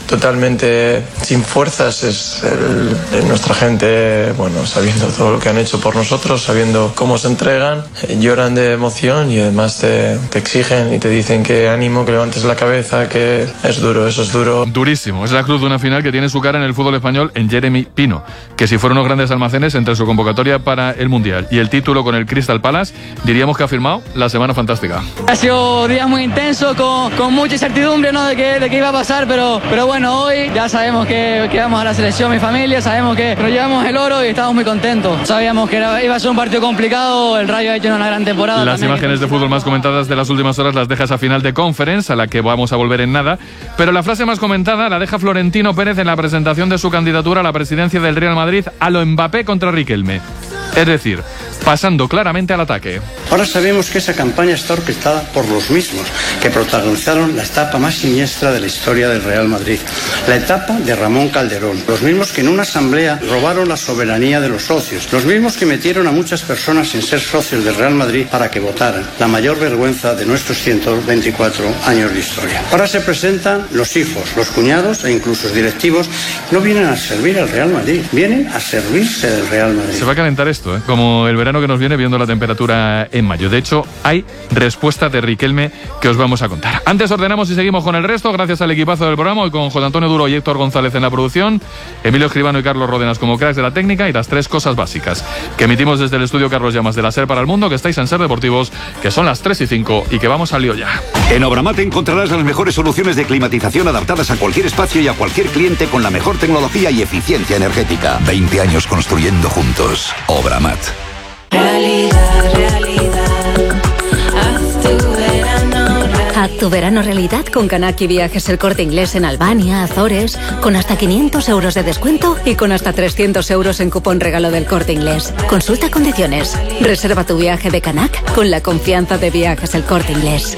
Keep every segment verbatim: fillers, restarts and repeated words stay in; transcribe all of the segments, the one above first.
totalmente sin fuerzas. Es el, el, nuestra gente, bueno, sabiendo todo lo que han hecho por nosotros, sabiendo cómo se entregan, eh, lloran de emoción y además te, te exigen y te dicen que ánimo, que levantes la cabeza, que es duro, eso es duro. Durísimo. Es la cruz de una final que tiene su cara en el fútbol español en Jeremy Pino, que si fueron unos grandes almacenes entre su convocatoria para el Mundial y el título con el Crystal Palace, diríamos que ha firmado la semana fantástica. Ha sido días muy intensos, con, con mucha incertidumbre, ¿no?, de qué de qué iba a pasar, pero, pero bueno, hoy ya sabemos que, que vamos a la selección, mi familia, sabemos que nos llevamos el oro y estamos muy contentos. Sabíamos que era, iba a ser un partido complicado, el Rayo ha hecho una gran temporada. Las imágenes de fútbol más comentadas de las últimas horas las deja esa final de Conference, a la que vamos a volver en nada, pero la frase más comentada la deja Florentino Pérez en la presentación de su candidatura a la presidencia del Real Madrid a lo Mbappé contra Riquelme. Es decir, pasando claramente al ataque. Ahora sabemos que esa campaña está orquestada por los mismos que protagonizaron la etapa más siniestra de la historia del Real Madrid, la etapa de Ramón Calderón, los mismos que en una asamblea robaron la soberanía de los socios, los mismos que metieron a muchas personas sin ser socios del Real Madrid para que votaran, la mayor vergüenza de nuestros ciento veinticuatro años de historia. Ahora se presentan los hijos, los cuñados e incluso los directivos. No vienen a servir al Real Madrid, vienen a servirse del Real Madrid. Se va a calentar esto, ¿eh? Como el verano que nos viene, viendo la temperatura en mayo. De hecho, hay respuesta de Riquelme que os vamos a contar. Antes ordenamos y seguimos con el resto, gracias al equipazo del programa, hoy con José Antonio Duro y Héctor González en la producción, Emilio Escribano y Carlos Ródenas como cracks de la técnica, y las tres cosas básicas que emitimos desde el estudio Carlos Llamas de la SER para el mundo, que estáis en SER Deportivos, que son las tres y cinco y que vamos al lío ya. En Obramat encontrarás las mejores soluciones de climatización adaptadas a cualquier espacio y a cualquier cliente con la mejor tecnología y eficiencia energética. veinte años construyendo juntos. Obramat. Realidad, realidad, haz tu verano realidad. Haz tu verano realidad con Canacchi Viajes El Corte Inglés en Albania, Azores, con hasta quinientos euros de descuento y con hasta trescientos euros en cupón regalo del Corte Inglés. Consulta condiciones. Reserva tu viaje de Canac con la confianza de Viajes El Corte Inglés.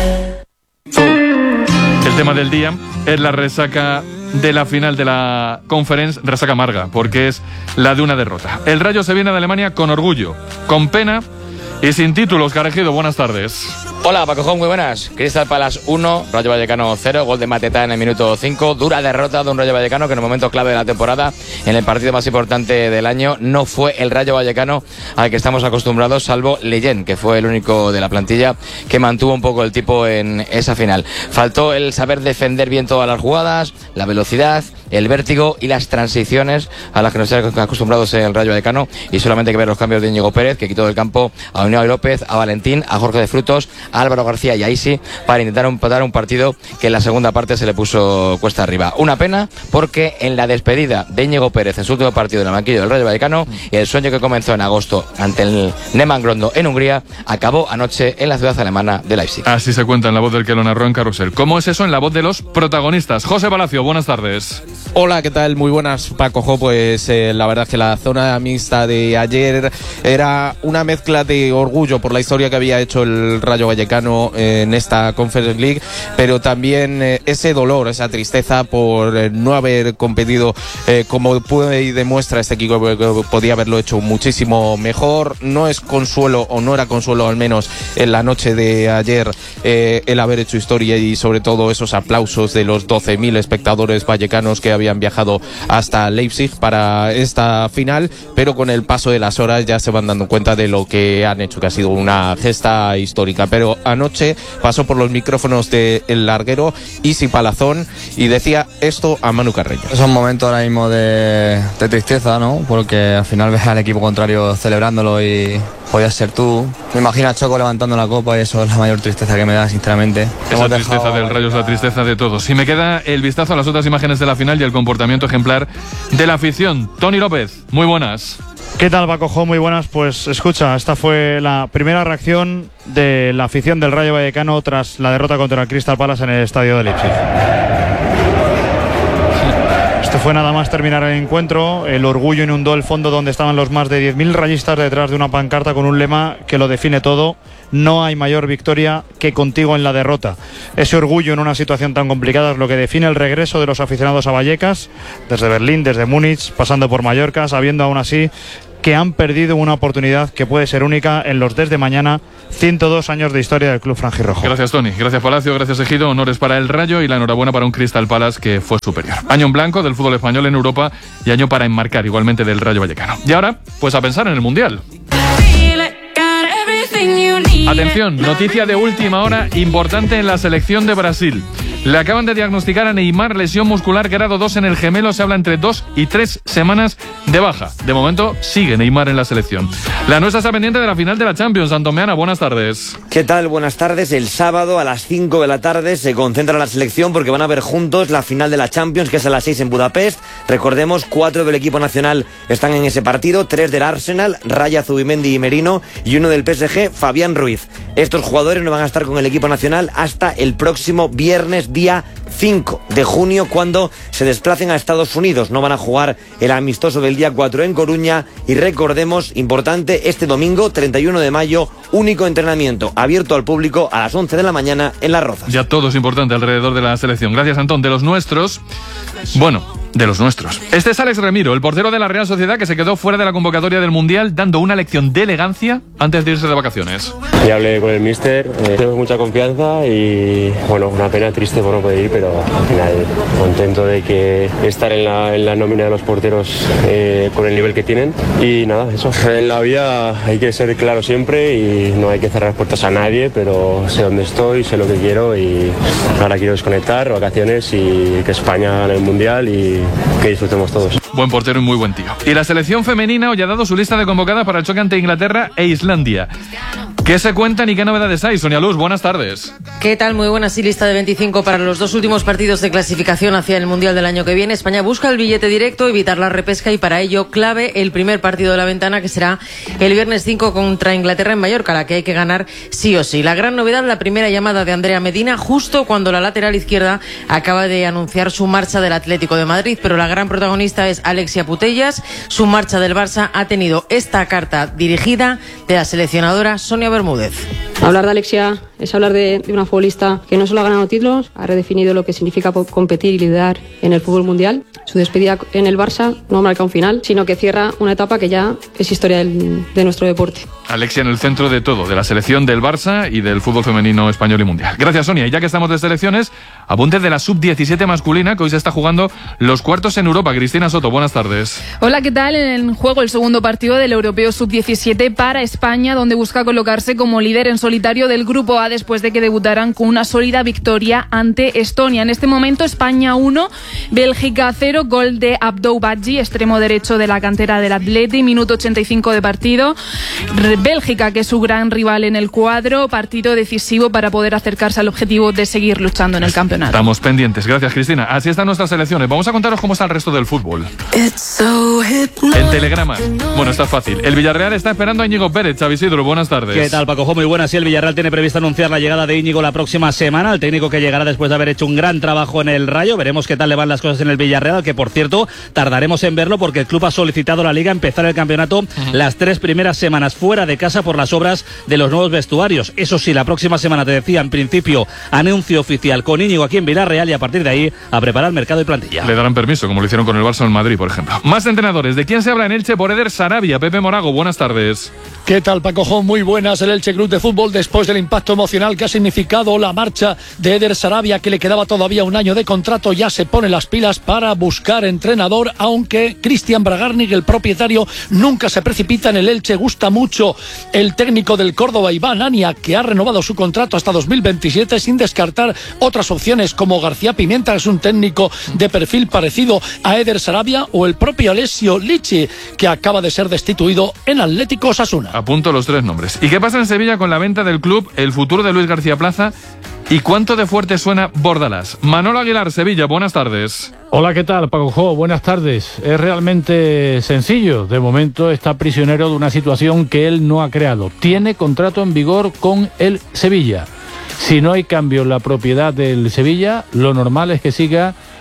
El tema del día es la resaca de la final de la Conference, resaca amarga, porque es la de una derrota. El Rayo se viene de Alemania con orgullo, con pena y sin títulos. Carejido, buenas tardes. Hola, Paco, muy buenas. Crystal Palace uno, Rayo Vallecano cero, gol de Mateta en el minuto cinco. Dura derrota de un Rayo Vallecano que en el momento clave de la temporada, en el partido más importante del año, no fue el Rayo Vallecano al que estamos acostumbrados, salvo Leyen, que fue el único de la plantilla que mantuvo un poco el tipo en esa final. Faltó el saber defender bien todas las jugadas, la velocidad, el vértigo y las transiciones a las que nos hemos acostumbrados en el Rayo Vallecano, y solamente hay que ver los cambios de Íñigo Pérez, que quitó del campo a Unai López, a Valentín, a Jorge de Frutos, a Álvaro García y a Isi para intentar empatar un partido que en la segunda parte se le puso cuesta arriba. Una pena, porque en la despedida de Íñigo Pérez en su último partido en el banquillo del Rayo Vallecano, el sueño que comenzó en agosto ante el Neman Grondo en Hungría acabó anoche en la ciudad alemana de Leipzig. Así se cuenta en la voz del que lo narró en Carrusel. ¿Cómo es eso en la voz de los protagonistas? José Palacio, buenas tardes. Hola, ¿qué tal? Muy buenas, Paco Jo. Pues eh, la verdad es que la zona mixta de ayer era una mezcla de orgullo por la historia que había hecho el Rayo Vallecano en esta Conference League, pero también eh, ese dolor, esa tristeza por eh, no haber competido eh, como puede y demuestra este equipo, que podía haberlo hecho muchísimo mejor. No es consuelo, o no era consuelo al menos en la noche de ayer, eh, el haber hecho historia y sobre todo esos aplausos de los doce mil espectadores vallecanos que habían viajado hasta Leipzig para esta final, pero con el paso de las horas ya se van dando cuenta de lo que han hecho, que ha sido una gesta histórica. Pero anoche pasó por los micrófonos de El Larguero Isi Palazón y decía esto a Manu Carreño. Es un momento ahora mismo de, de tristeza, ¿no? Porque al final ves al equipo contrario celebrándolo y podías ser tú. Me imagino a Choco levantando la copa y eso es la mayor tristeza que me da, sinceramente. Esa tristeza del Rayo es la tristeza de todos. Y me queda el vistazo a las otras imágenes de la final y el comportamiento ejemplar de la afición. Tony López, muy buenas. ¿Qué tal, Paco Jo? Muy buenas. Pues escucha, esta fue la primera reacción de la afición del Rayo Vallecano tras la derrota contra el Crystal Palace en el estadio de Leipzig. Esto fue nada más terminar el encuentro. El orgullo inundó el fondo donde estaban los más de diez mil rayistas detrás de una pancarta con un lema que lo define todo: no hay mayor victoria que contigo en la derrota. Ese orgullo en una situación tan complicada es lo que define el regreso de los aficionados a Vallecas, desde Berlín, desde Múnich, pasando por Mallorca, sabiendo aún así que han perdido una oportunidad que puede ser única en los desde mañana ciento dos años de historia del club franjirrojo. Gracias, Tony. Gracias, Palacio. Gracias, Ejido. Honores para el Rayo y la enhorabuena para un Crystal Palace que fue superior. Año en blanco del fútbol español en Europa y año para enmarcar igualmente del Rayo Vallecano. Y ahora, pues a pensar en el Mundial. Atención, noticia de última hora importante en la selección de Brasil. Le acaban de diagnosticar a Neymar lesión muscular grado dos en el gemelo. Se habla entre dos y tres semanas de baja. De momento sigue Neymar en la selección. La nuestra está pendiente de la final de la Champions. Santomeana, buenas tardes. ¿Qué tal? Buenas tardes. El sábado a las cinco de la tarde se concentra la selección porque van a ver juntos la final de la Champions, que es a las seis en Budapest. Recordemos, cuatro del equipo nacional están en ese partido, tres del Arsenal, Raya, Zubimendi y Merino, y uno del P S G, Fabián Ruiz. Estos jugadores no van a estar con el equipo nacional hasta el próximo viernes, día cinco de junio, cuando se desplacen a Estados Unidos. No van a jugar el amistoso del día cuatro en Coruña. Y recordemos, importante, este domingo treinta y uno de mayo, único entrenamiento abierto al público a las once de la mañana en Las Rozas. Ya todo es importante alrededor de la selección. Gracias, Antón. De los nuestros, bueno, de los nuestros. Este es Alex Remiro, el portero de la Real Sociedad, que se quedó fuera de la convocatoria del Mundial, dando una lección de elegancia antes de irse de vacaciones. Ya hablé con el míster, eh, tenemos mucha confianza y, bueno, una pena triste por no poder ir, pero al final contento de que estar en la, en la nómina de los porteros eh, con el nivel que tienen. Y nada, eso. En la vida hay que ser claro siempre y no hay que cerrar puertas a nadie, pero sé dónde estoy, sé lo que quiero y ahora quiero desconectar, vacaciones y que España gane el Mundial y que disfrutemos todos. Buen portero y muy buen tío. Y la selección femenina hoy ha dado su lista de convocadas para el choque ante Inglaterra e Islandia. ¿Qué se cuentan y qué novedades hay? Sonia Luz, buenas tardes. ¿Qué tal? Muy buena, sí, lista de veinticinco para los dos últimos partidos de clasificación hacia el Mundial del año que viene. España busca el billete directo, evitar la repesca y para ello clave el primer partido de la ventana, que será el viernes cinco contra Inglaterra en Mallorca, la que hay que ganar sí o sí. La gran novedad, la primera llamada de Andrea Medina justo cuando la lateral izquierda acaba de anunciar su marcha del Atlético de Madrid, pero la gran protagonista es Alexia Putellas. Su marcha del Barça ha tenido esta carta dirigida de la seleccionadora Sonia Bermúdez. Hablar de Alexia es hablar de, de una futbolista que no solo ha ganado títulos, ha redefinido lo que significa competir y liderar en el fútbol mundial. Su despedida en el Barça no marca un final, sino que cierra una etapa que ya es historia del, de nuestro deporte. Alexia en el centro de todo, de la selección del Barça y del fútbol femenino español y mundial. Gracias, Sonia. Y ya que estamos de selecciones, apunte de la sub diecisiete masculina, que hoy se está jugando los cuartos en Europa. Cristina Soto, buenas tardes. Hola, ¿qué tal? En juego el segundo partido del Europeo sub diecisiete para España, donde busca colocarse como líder en solitario del Grupo A después de que debutaran con una sólida victoria ante Estonia. En este momento, España uno, Bélgica cero, gol de Abdou Badji, extremo derecho de la cantera del Atleti, minuto ochenta y cinco de partido. Bélgica, que es su gran rival en el cuadro, partido decisivo para poder acercarse al objetivo de seguir luchando en el campeonato. Estamos pendientes. Gracias, Cristina. Así están nuestras selecciones. Vamos a contaros cómo está el resto del fútbol. El telegrama. Bueno, está fácil. El Villarreal está esperando a Íñigo Pérez. Xavi Isidro, buenas tardes. ¿Qué tal, Paco? Muy buenas. Sí, el Villarreal tiene previsto anunciar la llegada de Íñigo la próxima semana. El técnico que llegará después de haber hecho un gran trabajo en el Rayo. Veremos qué tal le van las cosas en el Villarreal, que por cierto tardaremos en verlo porque el club ha solicitado a la Liga empezar el campeonato uh-huh. las tres primeras semanas fuera de casa por las obras de los nuevos vestuarios. Eso sí, la próxima semana, te decía, en principio anuncio oficial con Íñigo aquí en Villarreal y a partir de ahí a preparar el mercado y plantilla. Le darán permiso, como lo hicieron con el Barça en Madrid, por ejemplo. Más entrenadores. ¿De quién se habla en Elche? Por Eder Sarabia. Pepe Morago, buenas tardes. ¿Qué tal, Paco Jón? Muy buenas. El Elche Club de Fútbol, después del impacto emocional que ha significado la marcha de Eder Sarabia, que le quedaba todavía un año de contrato, ya se pone las pilas para buscar entrenador, aunque Cristian Bragarnik, el propietario, nunca se precipita en el Elche. Gusta mucho el técnico del Córdoba, Iván Ania, que ha renovado su contrato hasta dos mil veintisiete, sin descartar otras opciones como García Pimienta, que es un técnico de perfil parecido a Eder Sarabia, o el propio Alessio Lichi, que acaba de ser destituido en Atlético Osasuna. Apunto los tres nombres. ¿Y qué pasa en Sevilla con la venta del club, el futuro de Luis García Plaza y cuánto de fuerte suena Bordalás? Manolo Aguilar, Sevilla, buenas tardes. Hola, ¿qué tal, Paco Jo? Buenas tardes. Es realmente sencillo. De momento está prisionero de una situación que él no ha creado. Tiene contrato en vigor con el Sevilla. Si no hay cambio en la propiedad del Sevilla, lo normal es que siga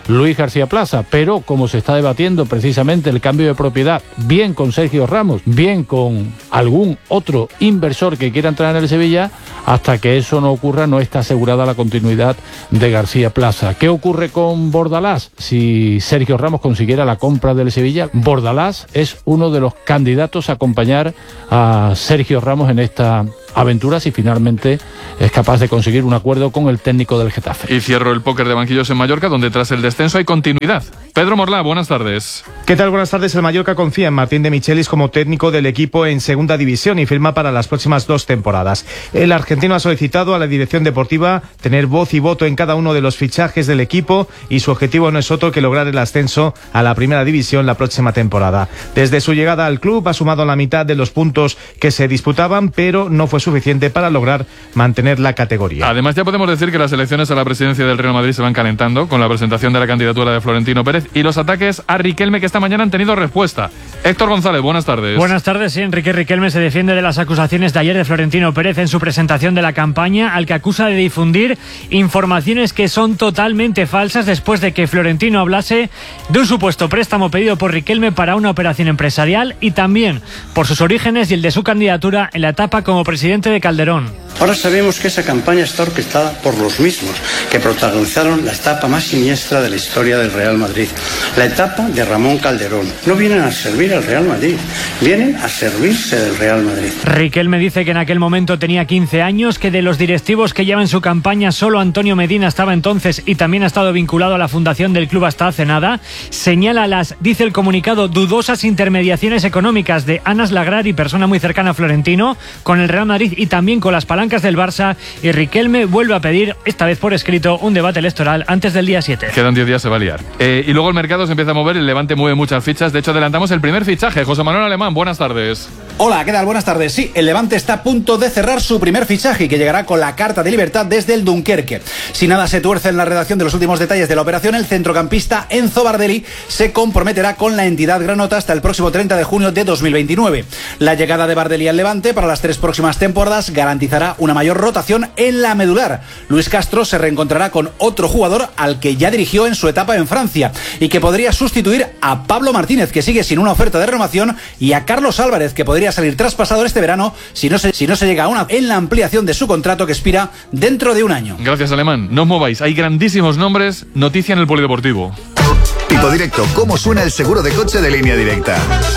Luis García Plaza, pero como se está debatiendo precisamente el cambio de propiedad, bien con Sergio Ramos, bien con algún otro inversor que quiera entrar en el Sevilla, hasta que eso no ocurra no está asegurada la continuidad de García Plaza. ¿Qué ocurre con Bordalás? Si Sergio Ramos consiguiera la compra del Sevilla, Bordalás es uno de los candidatos a acompañar a Sergio Ramos en esta aventura si finalmente es capaz de conseguir un acuerdo con el técnico del Getafe. Y cierro el póker de banquillos en Mallorca, donde tras el descenso hay continuidad. Pedro Morlá, buenas tardes. ¿Qué tal? Buenas tardes. El Mallorca confía en Martín de Michelis como técnico del equipo en segunda división y firma para las próximas dos temporadas. El argentino ha solicitado a la dirección deportiva tener voz y voto en cada uno de los fichajes del equipo y su objetivo no es otro que lograr el ascenso a la primera división la próxima temporada. Desde su llegada al club ha sumado la mitad de los puntos que se disputaban, pero no fue suficiente para lograr mantener la categoría. Además, ya podemos decir que las elecciones a la presidencia del Real Madrid se van calentando con la presentación de la candidatura de Florentino Pérez y los ataques a Riquelme, que esta mañana han tenido respuesta. Héctor González, buenas tardes. Buenas tardes. Sí, Enrique Riquelme se defiende de las acusaciones de ayer de Florentino Pérez en su presentación de la campaña, al que acusa de difundir informaciones que son totalmente falsas después de que Florentino hablase de un supuesto préstamo pedido por Riquelme para una operación empresarial y también por sus orígenes y el de su candidatura en la etapa como presidente de Calderón. Ahora sabemos que esa campaña está orquestada por los mismos que protagonizaron la etapa más siniestra de la historia del Real Madrid, la etapa de Ramón Calderón. No vienen a servir al Real Madrid, vienen a servirse del Real Madrid. Riquelme dice que en aquel momento tenía quince años, que de los directivos que llevan su campaña solo Antonio Medina estaba entonces y también ha estado vinculado a la fundación del club hasta hace nada. Señala las, dice el comunicado, dudosas intermediaciones económicas de Anas Lagrari, persona muy cercana a Florentino, con el Real Madrid y también con las palancas del Barça, y Riquelme vuelve a pedir, esta vez por escrito, un debate electoral antes del día siete. Quedan diez días, se va a liar. Eh, y luego el mercado se empieza a mover, el Levante mueve muchas fichas, de hecho adelantamos el primer fichaje. José Manuel Alemán, buenas tardes. Hola, ¿qué tal? Buenas tardes. Sí, el Levante está a punto de cerrar su primer fichaje y que llegará con la carta de libertad desde el Dunkerque. Si nada se tuerce en la redacción de los últimos detalles de la operación, el centrocampista Enzo Bardelli se comprometerá con la entidad granota hasta el próximo treinta de junio de dos mil veintinueve. La llegada de Bardelli al Levante para las tres próximas temporadas garantizará una mayor rotación en la medular. Luis Castro se reencontrará con otro jugador al que ya dirigió en su etapa en Francia y que podría sustituir a Pablo Martínez, que sigue sin una oferta de renovación, y a Carlos Álvarez, que podría salir traspasado este verano si no se, si no se llega a una en la ampliación de su contrato que expira dentro de un año. Gracias, Alemán. No os mováis, hay grandísimos nombres. Noticia en el Polideportivo. Tipo Directo, ¿cómo suena el seguro de coche de Línea Directa?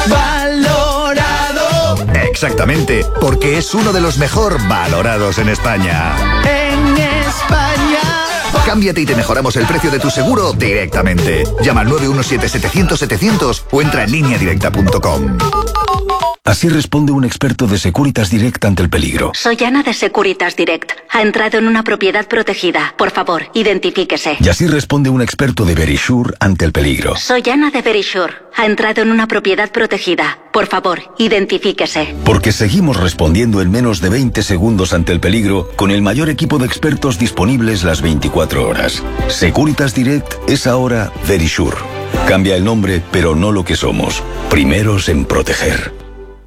Valorado. Exactamente, porque es uno de los mejor valorados en España. En España. Cámbiate y te mejoramos el precio de tu seguro directamente. Llama al nueve uno siete, setecientos, setecientos o entra en línea directa punto com. Así responde un experto de Securitas Direct ante el peligro. Soy Ana de Securitas Direct. Ha entrado en una propiedad protegida. Por favor, identifíquese. Y así responde un experto de Verisure ante el peligro. Soy Ana de Verisure. Ha entrado en una propiedad protegida. Por favor, identifíquese. Porque seguimos respondiendo en menos de veinte segundos ante el peligro con el mayor equipo de expertos disponibles las veinticuatro horas. Securitas Direct es ahora Verisure. Cambia el nombre, pero no lo que somos. Primeros en proteger.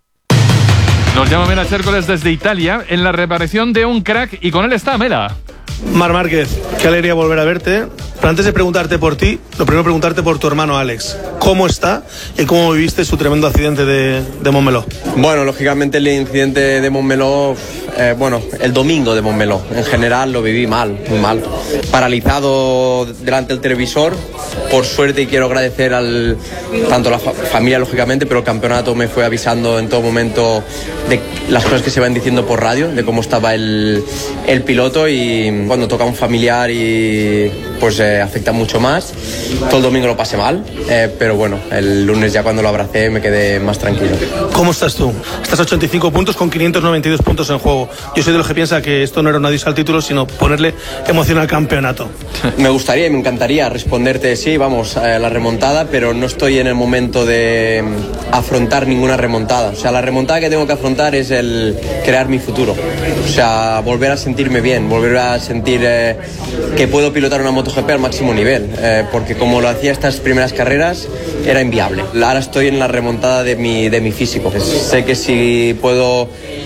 Nos llama Mela Chércoles desde Italia en la reaparición de un crack y con él está Mela. Mar Márquez, qué alegría volver a verte. Pero antes de preguntarte por ti, lo primero preguntarte por tu hermano Alex. ¿Cómo está y cómo viviste su tremendo accidente de, de Montmeló? Bueno, lógicamente el incidente de Montmeló, eh, bueno, el domingo de Montmeló, en general lo viví mal, muy mal. Paralizado delante del televisor, por suerte, y quiero agradecer al tanto a la fa- familia, lógicamente, pero el campeonato me fue avisando en todo momento de las cosas que se van diciendo por radio, de cómo estaba el, el piloto, y cuando toca a un familiar y pues eh, afecta mucho más. Todo el domingo lo pasé mal, eh, pero bueno, el lunes ya cuando lo abracé me quedé más tranquilo. ¿Cómo estás tú? Estás a ochenta y cinco puntos con quinientos noventa y dos puntos en juego. Yo soy de los que piensa que esto no era un adiós al título, sino ponerle emoción al campeonato. Me gustaría y me encantaría responderte sí, vamos, a la remontada, pero no estoy en el momento de afrontar ninguna remontada. O sea, la remontada que tengo que afrontar es el crear mi futuro. O sea, volver a sentirme bien, volver a sentir eh, que puedo pilotar una MotoGP al máximo nivel, eh, porque como lo hacía estas primeras carreras era inviable. Ahora estoy en la remontada de mi, de mi físico. Sé que si puedo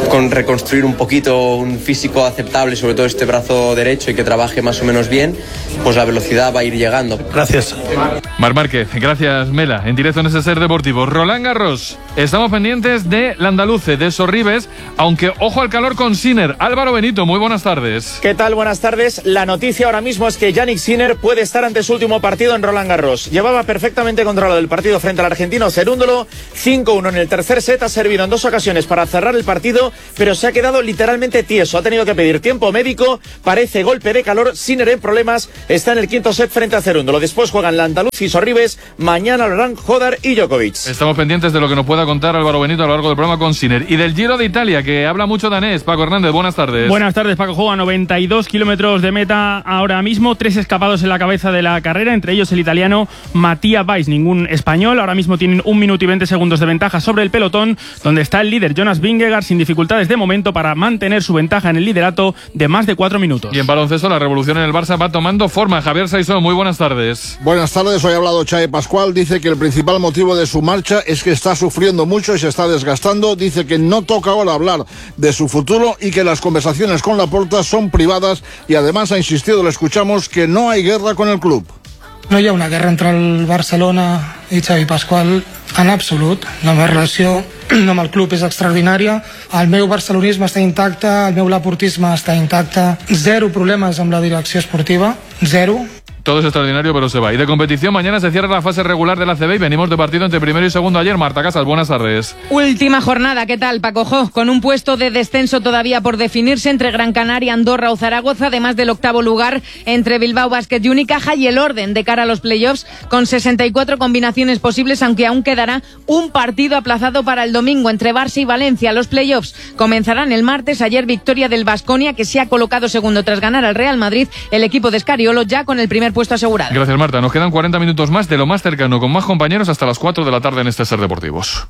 con reconstruir un poquito un físico aceptable, sobre todo este brazo derecho, y que trabaje más o menos bien, pues la velocidad va a ir llegando. Gracias. Mar Márquez, gracias Mela, en directo en ese Ser Deportivo. Roland Garros, estamos pendientes de la andaluce, de Sorribes, aunque ojo al calor con Sinner. Álvaro Benito, muy buenas tardes. ¿Qué tal? Buenas tardes. La noticia ahora mismo es que Jannik Sinner puede estar ante su último partido en Roland Garros. Llevaba perfectamente controlado el partido frente al argentino Cerúndolo, cinco uno en el tercer set, ha servido en dos ocasiones para cerrar el partido, pero se ha quedado literalmente tieso, ha tenido que pedir tiempo médico, parece golpe de calor. Sinner en problemas, está en el quinto set frente a Cerúndolo. Después juegan la andaluz y Sorribes, mañana lo harán Hodar y Djokovic. Estamos pendientes de lo que nos pueda contar Álvaro Benito a lo largo del programa con Sinner. Y del Giro de Italia, que habla mucho danés. Paco Hernández, buenas tardes. Buenas tardes, Paco. Juega a noventa y dos kilómetros de meta ahora mismo, tres escapados en la cabeza de la carrera, entre ellos el italiano Mattia Weiss, ningún español. Ahora mismo tienen un minuto y veinte segundos de ventaja sobre el pelotón, donde está el líder Jonas Vingegaard sin dificultades de momento para mantener su ventaja en el liderato de más de cuatro minutos. Y en baloncesto, la revolución en el Barça va tomando forma. Javier Saizó, muy buenas tardes. Buenas tardes, hoy ha hablado Xavi Pascual, dice que el principal motivo de su marcha es que está sufriendo mucho y se está desgastando, dice que no toca ahora hablar de su futuro y que las conversaciones con Laporta son privadas, y además ha insistido, lo escuchamos, que no hay guerra con el club. No hi ha una guerra entre el Barcelona i Xavi Pascual en absolut. La meva relació amb el club és extraordinària. El meu barcelonisme està intacte, el meu laportisme està intacte. Zero problemes amb la direcció esportiva, zero. Todo es extraordinario, pero se va. Y de competición, mañana se cierra la fase regular de la A C B y venimos de partido entre primero y segundo ayer. Marta Casas, buenas tardes. Última jornada, ¿qué tal, Paco Jo? Con un puesto de descenso todavía por definirse entre Gran Canaria, Andorra o Zaragoza, además del octavo lugar entre Bilbao Basket y Unicaja, y el orden de cara a los playoffs con sesenta y cuatro combinaciones posibles, aunque aún quedará un partido aplazado para el domingo entre Barça y Valencia. Los playoffs comenzarán el martes. Ayer victoria del Baskonia, que se ha colocado segundo tras ganar al Real Madrid. El equipo de Escariolo ya con el primer puesto asegurado. Gracias, Marta. Nos quedan cuarenta minutos más de lo más cercano, con más compañeros hasta las cuatro de la tarde en este Ser Deportivos.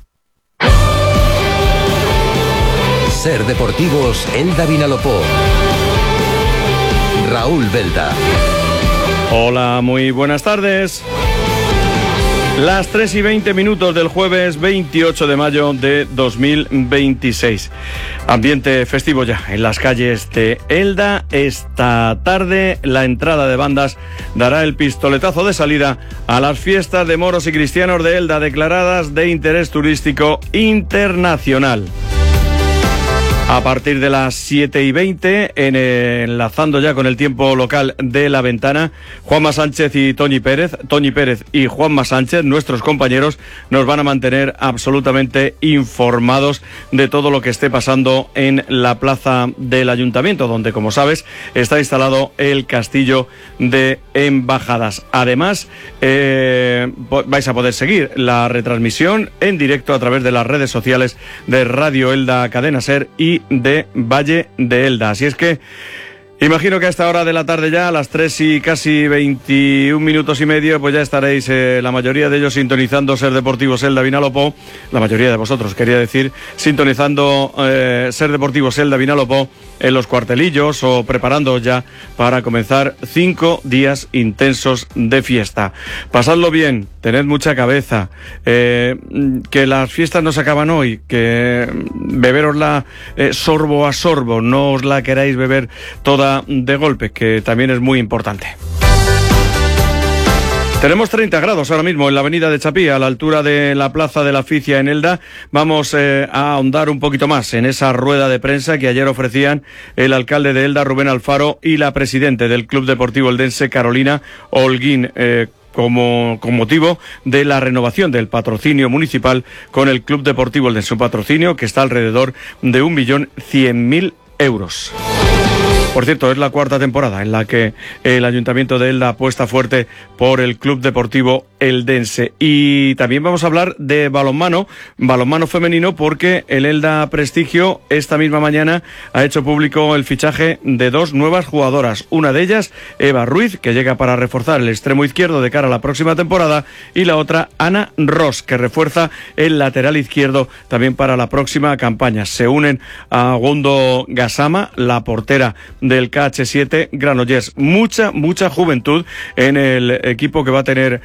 Ser Deportivos, Elda Vinalopó. Raúl Belda. Hola, muy buenas tardes. Las tres y veinte minutos del jueves veintiocho de mayo de dos mil veintiséis. Ambiente festivo ya en las calles de Elda. Esta tarde la entrada de bandas dará el pistoletazo de salida a las fiestas de moros y cristianos de Elda, declaradas de interés turístico internacional. A partir de las siete y veinte, en, eh, enlazando ya con el tiempo local de La Ventana, Juanma Sánchez y Toñi Pérez, Toñi Pérez y Juanma Sánchez, nuestros compañeros, nos van a mantener absolutamente informados de todo lo que esté pasando en la plaza del Ayuntamiento, donde, como sabes, está instalado el Castillo de Embajadas. Además, eh, vais a poder seguir la retransmisión en directo a través de las redes sociales de Radio Elda Cadena Ser y de Valle de Elda. Así es que imagino que a esta hora de la tarde ya, a las tres y casi veintiún minutos y medio, pues ya estaréis eh, la mayoría de ellos sintonizando Ser Deportivos Elda Vinalopó, la mayoría de vosotros, quería decir, sintonizando eh, Ser Deportivos Elda Vinalopó en los cuartelillos o preparando ya para comenzar cinco días intensos de fiesta. Pasadlo bien, tened mucha cabeza, eh, que las fiestas no se acaban hoy, que beberosla eh, sorbo a sorbo, no os la queráis beber toda de golpe, que también es muy importante. Tenemos treinta grados ahora mismo en la avenida de Chapí, a la altura de la Plaza de la Ficia en Elda. Vamos eh, a ahondar un poquito más en esa rueda de prensa que ayer ofrecían el alcalde de Elda, Rubén Alfaro, y la presidente del Club Deportivo Eldense, Carolina Holguín, eh, como con motivo de la renovación del patrocinio municipal con el Club Deportivo Eldense, un patrocinio que está alrededor de un millón cien mil euros. Por cierto, es la cuarta temporada en la que el Ayuntamiento de Elda apuesta fuerte por el Club Deportivo Eldense. Y también vamos a hablar de balonmano, balonmano femenino, porque el Elda Prestigio esta misma mañana ha hecho público el fichaje de dos nuevas jugadoras. Una de ellas, Eva Ruiz, que llega para reforzar el extremo izquierdo de cara a la próxima temporada, y la otra, Ana Ross, que refuerza el lateral izquierdo también para la próxima campaña. Se unen a Gondo Gasama, la portera del K H siete Granollers. Mucha, mucha juventud en el equipo que va a tener en su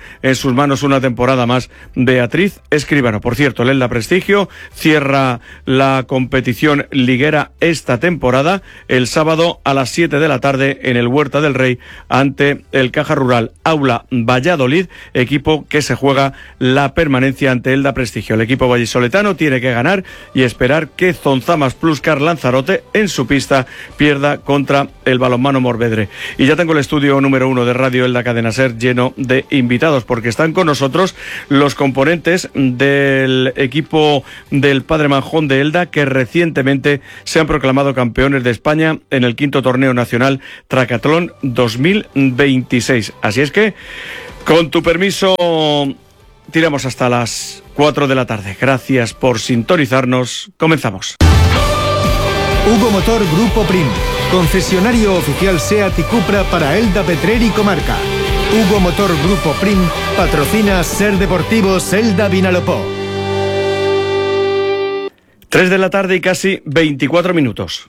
sus manos una temporada más Beatriz Escribano. Por cierto, el Elda Prestigio cierra la competición liguera esta temporada el sábado a las siete de la tarde en el Huerta del Rey ante el Caja Rural Aula Valladolid, equipo que se juega la permanencia ante Elda Prestigio. El equipo vallisoletano tiene que ganar y esperar que Zonzamas Pluscar Lanzarote en su pista pierda contra el balonmano Morvedre. Y ya tengo el estudio número uno de Radio Elda Cadena Ser lleno de invitados, porque están con nosotros los componentes del equipo del Padre Manjón de Elda, que recientemente se han proclamado campeones de España en el quinto torneo nacional Tracatlón dos mil veintiséis. Así es que, con tu permiso, tiramos hasta las cuatro de la tarde. Gracias por sintonizarnos. Comenzamos. Hugo Motor Grupo Prim, concesionario oficial SEAT y Cupra para Elda, Petrer y comarca. Hugo Motor Grupo Prim patrocina Ser Deportivos Elda Vinalopó. tres de la tarde y casi veinticuatro minutos.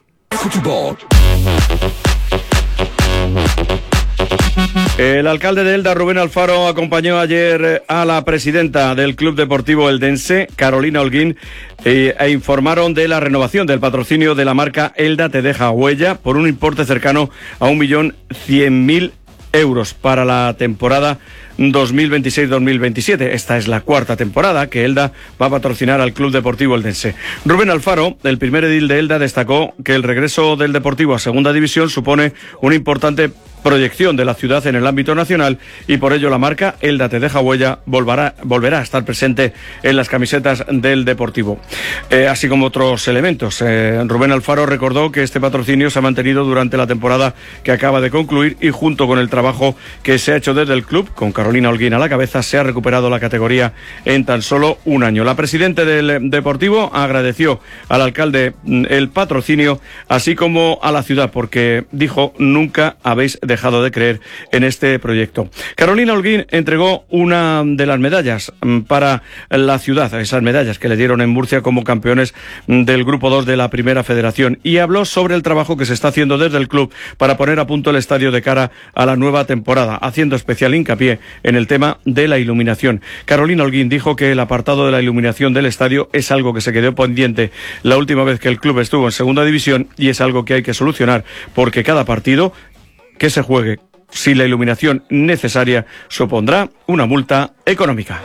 El alcalde de Elda, Rubén Alfaro, acompañó ayer a la presidenta del Club Deportivo Eldense, Carolina Holguín, e, e informaron de la renovación del patrocinio de la marca Elda Te Deja Huella por un importe cercano a un millón cien mil euros para la temporada dos mil veintiséis dos mil veintisiete. Esta es la cuarta temporada que Elda va a patrocinar al Club Deportivo Eldense. Rubén Alfaro, el primer edil de Elda, destacó que el regreso del Deportivo a Segunda División supone una importante proyección de la ciudad en el ámbito nacional y por ello la marca Elda Te Deja Huella volverá, volverá a estar presente en las camisetas del Deportivo, eh, así como otros elementos. Eh, Rubén Alfaro recordó que este patrocinio se ha mantenido durante la temporada que acaba de concluir y junto con el trabajo que se ha hecho desde el club, con Carolina Holguín a la cabeza, se ha recuperado la categoría en tan solo un año. La presidenta del Deportivo agradeció al alcalde el patrocinio, así como a la ciudad, porque dijo: nunca habéis dejado de creer en este proyecto. Carolina Holguín entregó una de las medallas para la ciudad, esas medallas que le dieron en Murcia como campeones del Grupo dos de la Primera Federación, y habló sobre el trabajo que se está haciendo desde el club para poner a punto el estadio de cara a la nueva temporada, haciendo especial hincapié en el tema de la iluminación. Carolina Holguín dijo que el apartado de la iluminación del estadio es algo que se quedó pendiente la última vez que el club estuvo en Segunda División y es algo que hay que solucionar, porque cada partido que se juegue sin la iluminación necesaria supondrá una multa económica.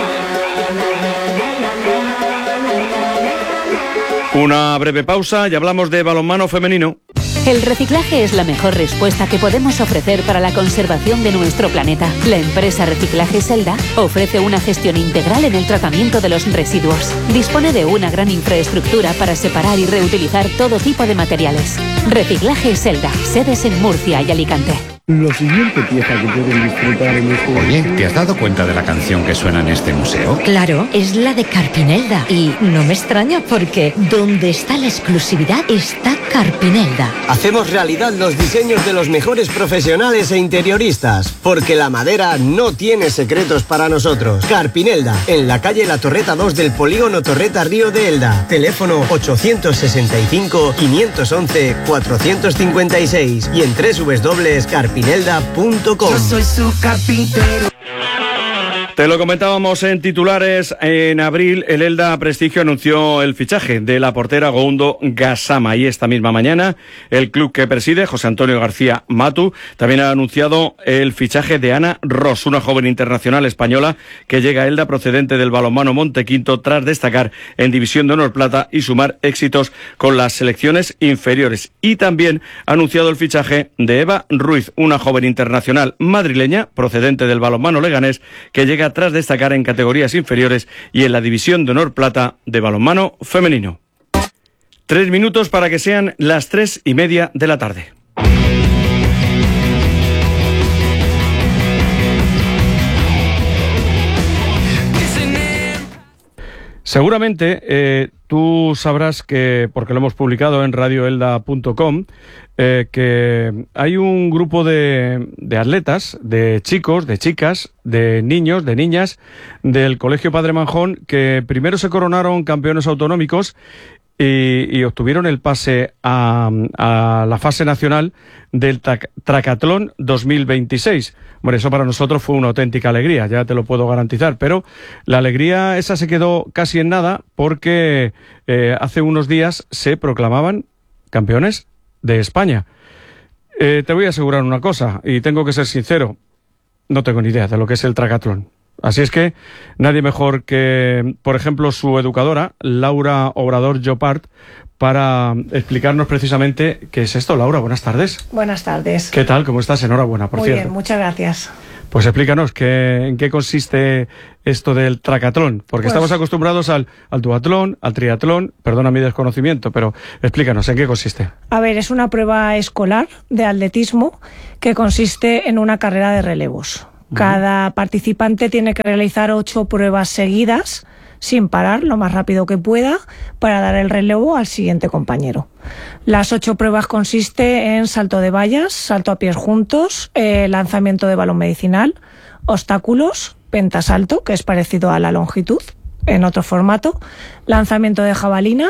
Una breve pausa y hablamos de balonmano femenino. El reciclaje es la mejor respuesta que podemos ofrecer para la conservación de nuestro planeta. La empresa Reciclajes Elda ofrece una gestión integral en el tratamiento de los residuos. Dispone de una gran infraestructura para separar y reutilizar todo tipo de materiales. Reciclajes Elda, sedes en Murcia y Alicante. Lo siguiente pieza que pueden disfrutar en este... Oye, ¿te has dado cuenta de la canción que suena en este museo? Claro, es la de Carpinelda. Y no me extraña porque donde está la exclusividad está Carpinelda. Hacemos realidad los diseños de los mejores profesionales e interioristas, porque la madera no tiene secretos para nosotros. Carpinelda, en la calle La Torreta dos del polígono Torreta Río de Elda. Teléfono ochocientos sesenta y cinco, quinientos once, cuatrocientos cincuenta y seis y en doble u doble u doble u punto carpinelda punto com. Yo soy su carpintero. Te lo comentábamos en titulares. En abril, el Elda Prestigio anunció el fichaje de la portera Goundo Gassama. Y esta misma mañana, el club que preside, José Antonio García Matu, también ha anunciado el fichaje de Ana Ross, una joven internacional española que llega a Elda procedente del balonmano Montequinto tras destacar en División de Honor Plata y sumar éxitos con las selecciones inferiores. Y también ha anunciado el fichaje de Eva Ruiz, una joven internacional madrileña procedente del balonmano leganés que llega tras destacar en categorías inferiores y en la División de Honor Plata de balonmano femenino. Tres minutos para que sean las tres y media de la tarde. Seguramente eh, tú sabrás que, porque lo hemos publicado en radio elda punto com, eh, que hay un grupo de, de atletas, de chicos, de chicas, de niños, de niñas del Colegio Padre Manjón que primero se coronaron campeones autonómicos y, y obtuvieron el pase a, a la fase nacional del Tracatlón dos mil veintiséis. Bueno, eso para nosotros fue una auténtica alegría, ya te lo puedo garantizar, pero la alegría esa se quedó casi en nada porque eh, hace unos días se proclamaban campeones de España. Eh, te voy a asegurar una cosa, y tengo que ser sincero, no tengo ni idea de lo que es el Tracatlón. Así es que nadie mejor que, por ejemplo, su educadora, Laura Obrador Llopart, para explicarnos precisamente qué es esto. Laura, buenas tardes. Buenas tardes. ¿Qué tal? ¿Cómo estás? Enhorabuena, por Muy cierto. bien, muchas gracias. Pues explícanos, ¿qué, ¿en qué consiste esto del tracatlón? Porque Pues, estamos acostumbrados al, al duatlón, al triatlón, perdona mi desconocimiento, pero explícanos, ¿en qué consiste? A ver, es una prueba escolar de atletismo que consiste en una carrera de relevos. Cada participante tiene que realizar ocho pruebas seguidas, sin parar, lo más rápido que pueda, para dar el relevo al siguiente compañero. Las ocho pruebas consisten en salto de vallas, salto a pies juntos, eh, lanzamiento de balón medicinal, obstáculos, pentasalto, que es parecido a la longitud, en otro formato, lanzamiento de jabalina,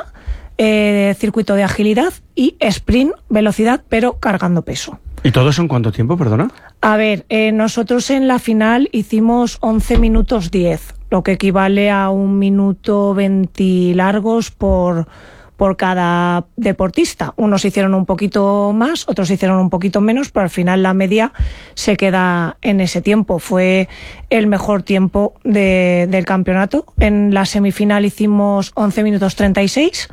eh, circuito de agilidad y sprint, velocidad, pero cargando peso. ¿Y todo eso en cuánto tiempo, perdona? A ver, eh, nosotros en la final hicimos once minutos diez, lo que equivale a un minuto veinte largos por, por cada deportista. Unos hicieron un poquito más, otros hicieron un poquito menos, pero al final la media se queda en ese tiempo. Fue el mejor tiempo de, del campeonato. En la semifinal hicimos once minutos treinta y seis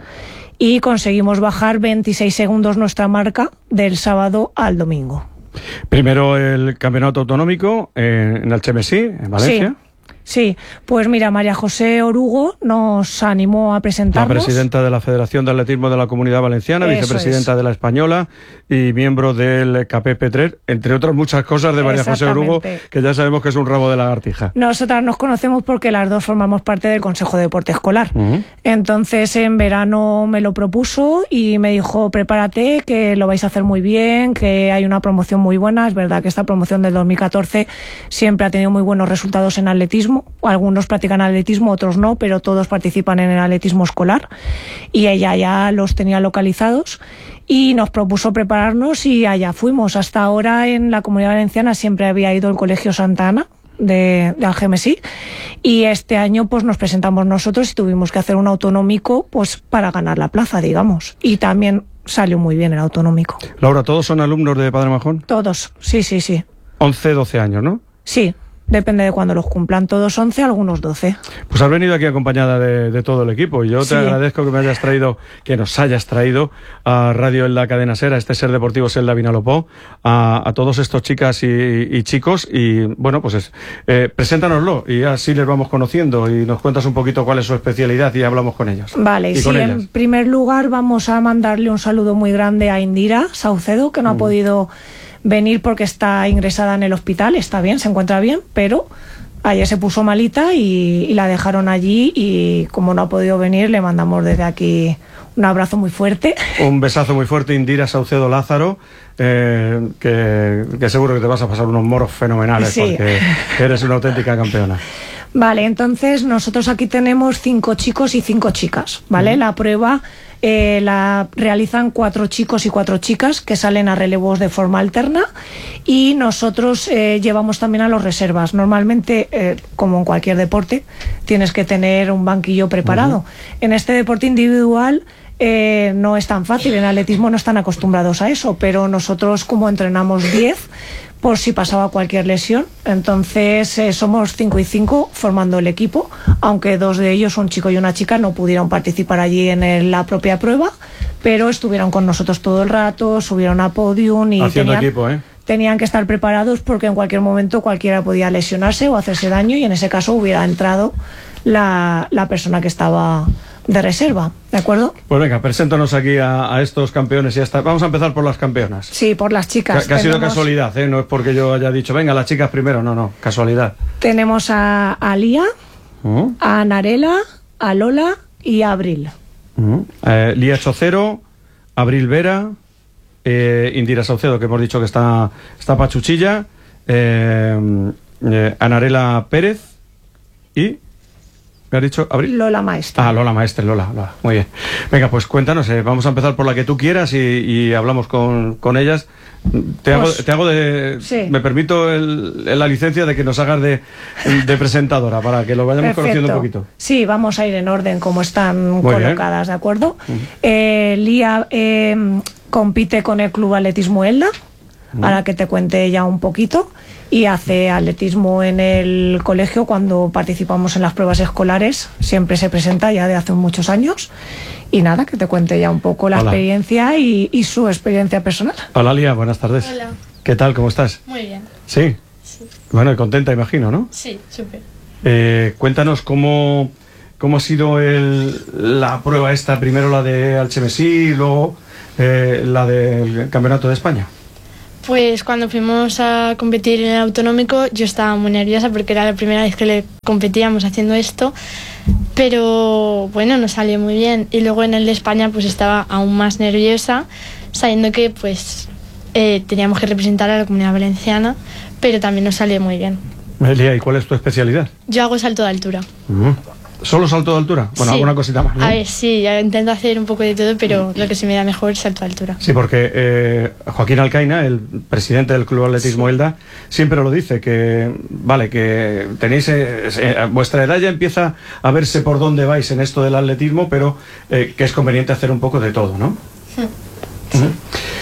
y conseguimos bajar veintiséis segundos nuestra marca del sábado al domingo. Primero el campeonato autonómico en, en Alchemesí, en Valencia. Sí. Sí, pues mira, María José Orugo nos animó a presentarnos. La presidenta de la Federación de Atletismo de la Comunidad Valenciana, Eso vicepresidenta es. de la Española y miembro del K P Petrer, entre otras muchas cosas de María José Orugo, que ya sabemos que es un rabo de lagartija. Nosotras nos conocemos porque las dos formamos parte del Consejo de Deporte Escolar. Uh-huh. Entonces en verano me lo propuso y me dijo, prepárate, que lo vais a hacer muy bien, que hay una promoción muy buena. Es verdad que esta promoción del dos mil catorce siempre ha tenido muy buenos resultados en atletismo. Algunos practican atletismo, otros no, pero todos participan en el atletismo escolar y ella ya los tenía localizados y nos propuso prepararnos y allá fuimos. Hasta ahora en la Comunidad Valenciana siempre había ido el Colegio Santa Ana de, de Algemesí y este año pues nos presentamos nosotros y tuvimos que hacer un autonómico pues para ganar la plaza, digamos, y también salió muy bien el autonómico. Laura, ¿todos son alumnos de Padre Majón? Todos, sí, sí, sí. once, doce años, ¿no? Sí. Depende de cuándo los cumplan, todos once, algunos doce. Pues has venido aquí acompañada de, de todo el equipo y yo Sí. te agradezco que me hayas traído, que nos hayas traído a Radio Elda Cadena Ser, a este Ser Deportivo Elda Vinalopó, a, a todos estos chicas y, y chicos y bueno, pues es, eh, preséntanoslo y así les vamos conociendo y nos cuentas un poquito cuál es su especialidad y hablamos con ellos. Vale, y sí, con en ellas. primer lugar vamos a mandarle un saludo muy grande a Indira Saucedo, que no Mm. ha podido venir porque está ingresada en el hospital, está bien, se encuentra bien, pero ayer se puso malita y, y la dejaron allí y como no ha podido venir le mandamos desde aquí un abrazo muy fuerte. Un besazo muy fuerte, Indira Saucedo Lázaro, eh, que, que seguro que te vas a pasar unos moros fenomenales Sí. porque eres una auténtica campeona. Vale, entonces nosotros aquí tenemos cinco chicos y cinco chicas, ¿vale? La prueba eh, la realizan cuatro chicos y cuatro chicas que salen a relevos de forma alterna y nosotros eh, llevamos también a los reservas. Normalmente, eh, como en cualquier deporte, tienes que tener un banquillo preparado. Uh-huh. En este deporte individual eh, no es tan fácil, en atletismo no están acostumbrados a eso, pero nosotros como entrenamos diez, por si pasaba cualquier lesión. Entonces eh, somos cinco y cinco formando el equipo, aunque dos de ellos, un chico y una chica, no pudieron participar allí en el, la propia prueba, pero estuvieron con nosotros todo el rato, subieron a podium y Haciendo tenían, equipo, ¿eh? tenían que estar preparados porque en cualquier momento cualquiera podía lesionarse o hacerse daño y en ese caso hubiera entrado la, la persona que estaba de reserva, ¿de acuerdo? Pues venga, preséntanos aquí a, a estos campeones y hasta vamos a empezar por las campeonas. Sí, por las chicas. Que, que ha sido tenemos, casualidad, ¿eh? No es porque yo haya dicho, venga, las chicas primero, no, no, casualidad. Tenemos a, a Lía, ¿Mm? a Narela, a Lola y a Abril. ¿Mm? Eh, Lía Chocero, Abril Vera, eh, Indira Saucedo, que hemos dicho que está, está pachuchilla, eh, eh, Anarela Pérez y... ¿Me has dicho? ¿Abril? Lola Maestre. Ah, Lola Maestre, Lola, Lola. Muy bien. Venga, pues cuéntanos, eh, vamos a empezar por la que tú quieras y, y hablamos con, con ellas. Te hago, Pues, te hago de... sí. Me permito el, la licencia de que nos hagas de, de presentadora para que lo vayamos Perfecto. conociendo un poquito. Sí, vamos a ir en orden como están Muy bien. colocadas, ¿de acuerdo? Eh, Lía eh, compite con el Club Atletismo Elda, para que te cuente ella un poquito, y hace atletismo en el colegio cuando participamos en las pruebas escolares, siempre se presenta ya de hace muchos años, y nada, que te cuente ya un poco la Hola. experiencia y, y su experiencia personal. Hola, Lía, buenas tardes. Hola. ¿Qué tal? ¿Cómo estás? Muy bien. ¿Sí? Sí. Bueno, y contenta, imagino, ¿no? Sí, súper. Eh, cuéntanos cómo, cómo ha sido el, la prueba esta, primero la de Alchemesí, luego eh, la del Campeonato de España. Pues cuando fuimos a competir en el autonómico yo estaba muy nerviosa porque era la primera vez que le competíamos haciendo esto, pero bueno, nos salió muy bien. Y luego en el de España pues estaba aún más nerviosa, sabiendo que pues eh, teníamos que representar a la Comunidad Valenciana, pero también nos salió muy bien. Elia, ¿y cuál es tu especialidad? Yo hago salto de altura. Mm. ¿Solo salto de altura? Bueno, Sí. alguna cosita más, ¿no? A ver, sí, yo intento hacer un poco de todo, pero lo que se me da mejor es salto de altura. Sí, porque eh, Joaquín Alcaina, el presidente del Club Atletismo Elda, siempre lo dice, que vale, que tenéis, eh, eh, vuestra edad ya empieza a verse por dónde vais en esto del atletismo, pero eh, que es conveniente hacer un poco de todo, ¿no? Ujú.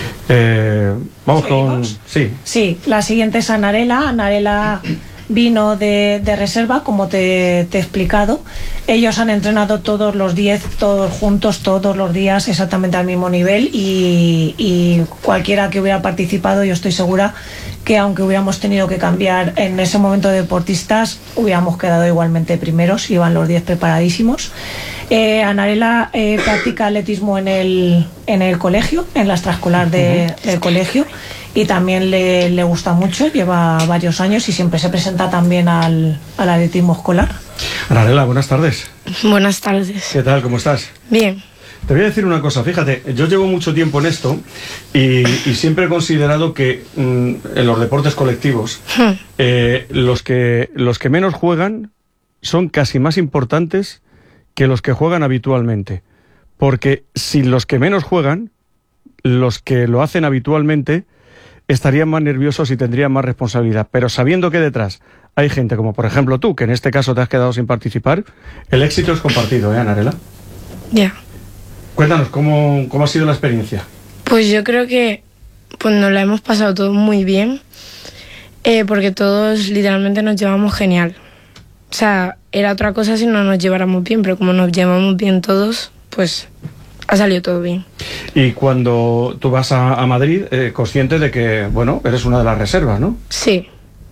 Eh, vamos con... Sí. Sí, la siguiente es Anarela. Anarela vino de, de reserva, como te, te he explicado. Ellos han entrenado todos los diez, todos juntos, todos los días, exactamente al mismo nivel, y, y cualquiera que hubiera participado, yo estoy segura que aunque hubiéramos tenido que cambiar en ese momento de deportistas, hubiéramos quedado igualmente primeros, iban los diez preparadísimos. Eh, Anarela eh, practica atletismo en el, en el colegio, en la extraescolar de, del colegio, y también le, le gusta mucho, lleva varios años y siempre se presenta también al, al atletismo escolar. Anarela, buenas tardes. Buenas tardes. ¿Qué tal? ¿Cómo estás? Bien. Te voy a decir una cosa, fíjate, yo llevo mucho tiempo en esto y, y siempre he considerado que mm, en los deportes colectivos eh, los, que, los que menos juegan son casi más importantes que los que juegan habitualmente. Porque si los que menos juegan, los que lo hacen habitualmente, estarían más nerviosos y tendrían más responsabilidad. Pero sabiendo que detrás hay gente como por ejemplo tú, que en este caso te has quedado sin participar, el éxito es compartido, ¿eh, Anarela? Ya. Cuéntanos, ¿cómo, cómo ha sido la experiencia? Pues yo creo que pues nos la hemos pasado todos muy bien, eh, porque todos literalmente nos llevamos genial. O sea, era otra cosa si no nos lleváramos bien, pero como nos llevamos bien todos, pues ha salido todo bien. Y cuando tú vas a, a Madrid, eh, consciente de que, bueno, eres una de las reservas, ¿no? Sí.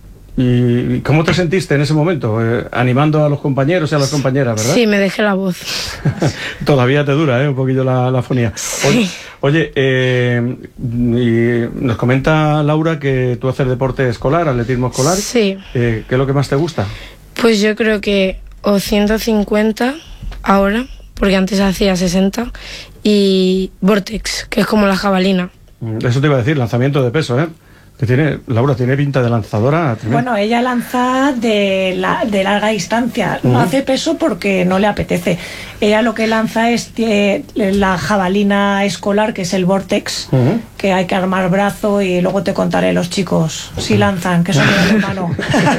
¿Y cómo te sentiste en ese momento? Eh, animando a los compañeros y a las compañeras, ¿verdad? Sí, me dejé la voz. Todavía te dura, ¿eh? Un poquillo la, la fonía. Oye, oye eh, y nos comenta Laura que tú haces deporte escolar, atletismo escolar. Sí. Eh, ¿Qué es lo que más te gusta? Pues yo creo que o ciento cincuenta ahora, porque antes hacía sesenta, y Vortex, que es como la jabalina. Eso te iba a decir, lanzamiento de peso, ¿eh? Que tiene, Laura tiene pinta de lanzadora tremenda. Bueno, ella lanza de, la, de larga distancia, no Ujú. hace peso porque no le apetece. Ella lo que lanza es eh, la jabalina escolar, que es el Vortex, Ujú. que hay que armar brazo, y luego te contaré los chicos si lanzan, que son de hermano.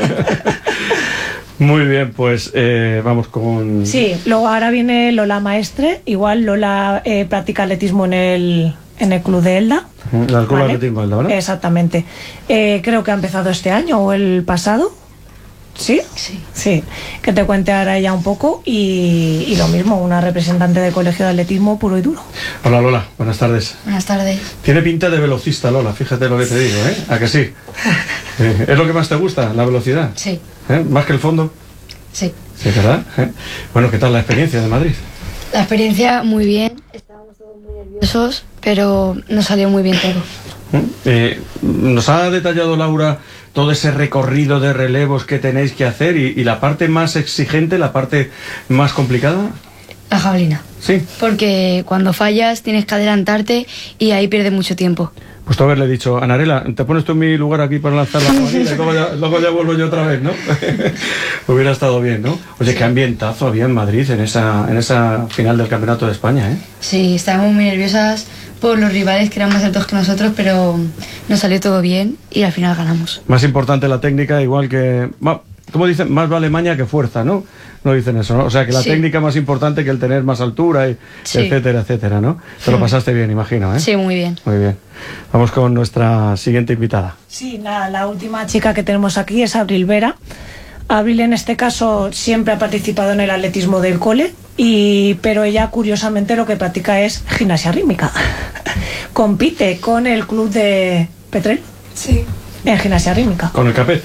Muy bien, pues eh, vamos con... Sí, luego ahora viene Lola Maestre, igual Lola eh, practica atletismo en el, en el club de Elda. La escuela ¿vale? de atletismo, ¿verdad? ¿no? Exactamente. Eh, creo que ha empezado este año o el pasado. ¿Sí? Sí. Sí. Que te cuente ahora ella un poco, y, y lo mismo, una representante del colegio de atletismo puro y duro. Hola Lola, buenas tardes. Buenas tardes. Tiene pinta de velocista Lola, fíjate lo que te digo, ¿eh? ¿A que sí? Eh, ¿Es lo que más te gusta, la velocidad? Sí. ¿Eh? ¿Más que el fondo? Sí. Sí, ¿verdad? ¿Eh? Bueno, ¿qué tal la experiencia de Madrid? La experiencia muy bien, estábamos todos muy nerviosos, pero nos salió muy bien todo. Eh, nos ha detallado Laura todo ese recorrido de relevos que tenéis que hacer, y, y la parte más exigente, la parte más complicada. La jabalina. Sí. Porque cuando fallas tienes que adelantarte y ahí pierdes mucho tiempo. Pues tú haberle dicho, Anarela, ¿te pones tú en mi lugar aquí para lanzar la jabalina? Luego ya, luego ya vuelvo yo otra vez, ¿no? Hubiera estado bien, ¿no? Oye, qué ambientazo había en Madrid en esa, en esa final del Campeonato de España, ¿eh? Sí, estábamos muy nerviosas por los rivales que eran más altos que nosotros, pero nos salió todo bien y al final ganamos. Más importante la técnica, igual que... ¿Cómo dicen? Más vale maña que fuerza, ¿no? No dicen eso, ¿no? O sea, que la sí. técnica más importante que el tener más altura, y sí. etcétera, etcétera, ¿no? Te lo pasaste bien, imagino, ¿eh? Sí, muy bien. Muy bien. Vamos con nuestra siguiente invitada. Sí, la, la última chica que tenemos aquí es Abril Vera. Abril, en este caso, siempre ha participado en el atletismo del cole, y, pero ella, curiosamente, lo que practica es gimnasia rítmica. Compite con el club de Petrel. Sí. En gimnasia rítmica. ¿Con el Capet?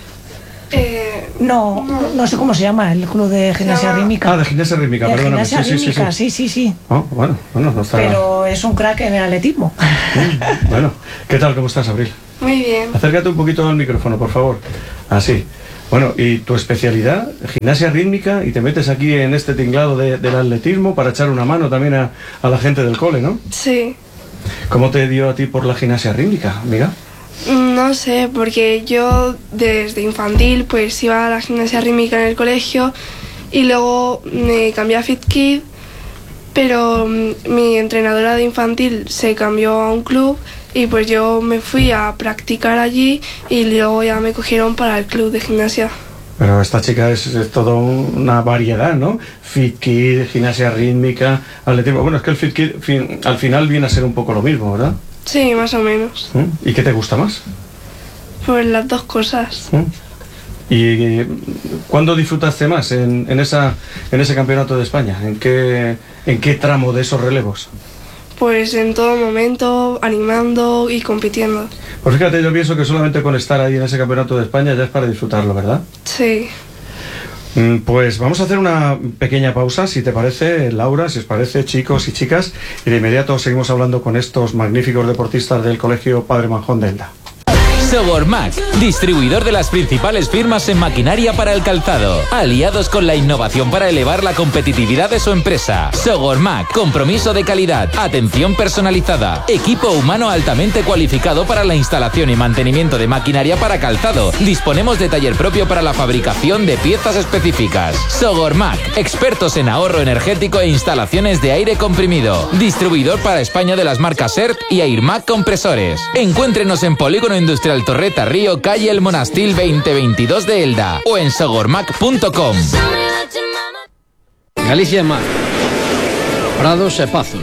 Eh, no, no, no sé cómo se llama el club de gimnasia rítmica. Ah, de gimnasia rítmica, de perdóname. Gimnasia sí, rítmica, sí, sí, sí, sí. sí. Oh, bueno, bueno, no está... Pero es un crack en el atletismo. Bueno, ¿qué tal? ¿Cómo estás, Abril? Muy bien. Acércate un poquito al micrófono, por favor. Así. Bueno, ¿y tu especialidad? Gimnasia rítmica, y te metes aquí en este tinglado de, del atletismo para echar una mano también a, a la gente del cole, ¿no? Sí. ¿Cómo te dio a ti por la gimnasia rítmica, amiga? No sé, porque yo desde infantil pues iba a la gimnasia rítmica en el colegio y luego me cambié a Fit Kid, pero mi entrenadora de infantil se cambió a un club y pues yo me fui a practicar allí y luego ya me cogieron para el club de gimnasia. Pero esta chica es, es toda una variedad, ¿no? Fit Kid, gimnasia rítmica, atletismo. Bueno, es que el Fit Kid fin, al final viene a ser un poco lo mismo, ¿verdad? Sí, más o menos. ¿Y qué te gusta más? Pues las dos cosas. ¿Y cuándo disfrutaste más en, en, esa, en ese campeonato de España? ¿En qué, en qué tramo de esos relevos? Pues en todo momento, animando y compitiendo. Pues fíjate, yo pienso que solamente con estar ahí en ese campeonato de España ya es para disfrutarlo, ¿verdad? Sí. Pues vamos a hacer una pequeña pausa, si te parece, Laura, si os parece, chicos y chicas, y de inmediato seguimos hablando con estos magníficos deportistas del Colegio Padre Manjón de Elda. Sogormac, distribuidor de las principales firmas en maquinaria para el calzado, aliados con la innovación para elevar la competitividad de su empresa. Sogormac, compromiso de calidad, atención personalizada, equipo humano altamente cualificado para la instalación y mantenimiento de maquinaria para calzado. Disponemos de taller propio para la fabricación de piezas específicas. Sogormac, expertos en ahorro energético e instalaciones de aire comprimido. Distribuidor para España de las marcas E R T y Airmac Compresores. Encuéntrenos en Polígono Industrial Torreta Río, calle El Monastil veinte veintidós de Elda, o en sogormac punto com. Galicia é mar, prados e pazos.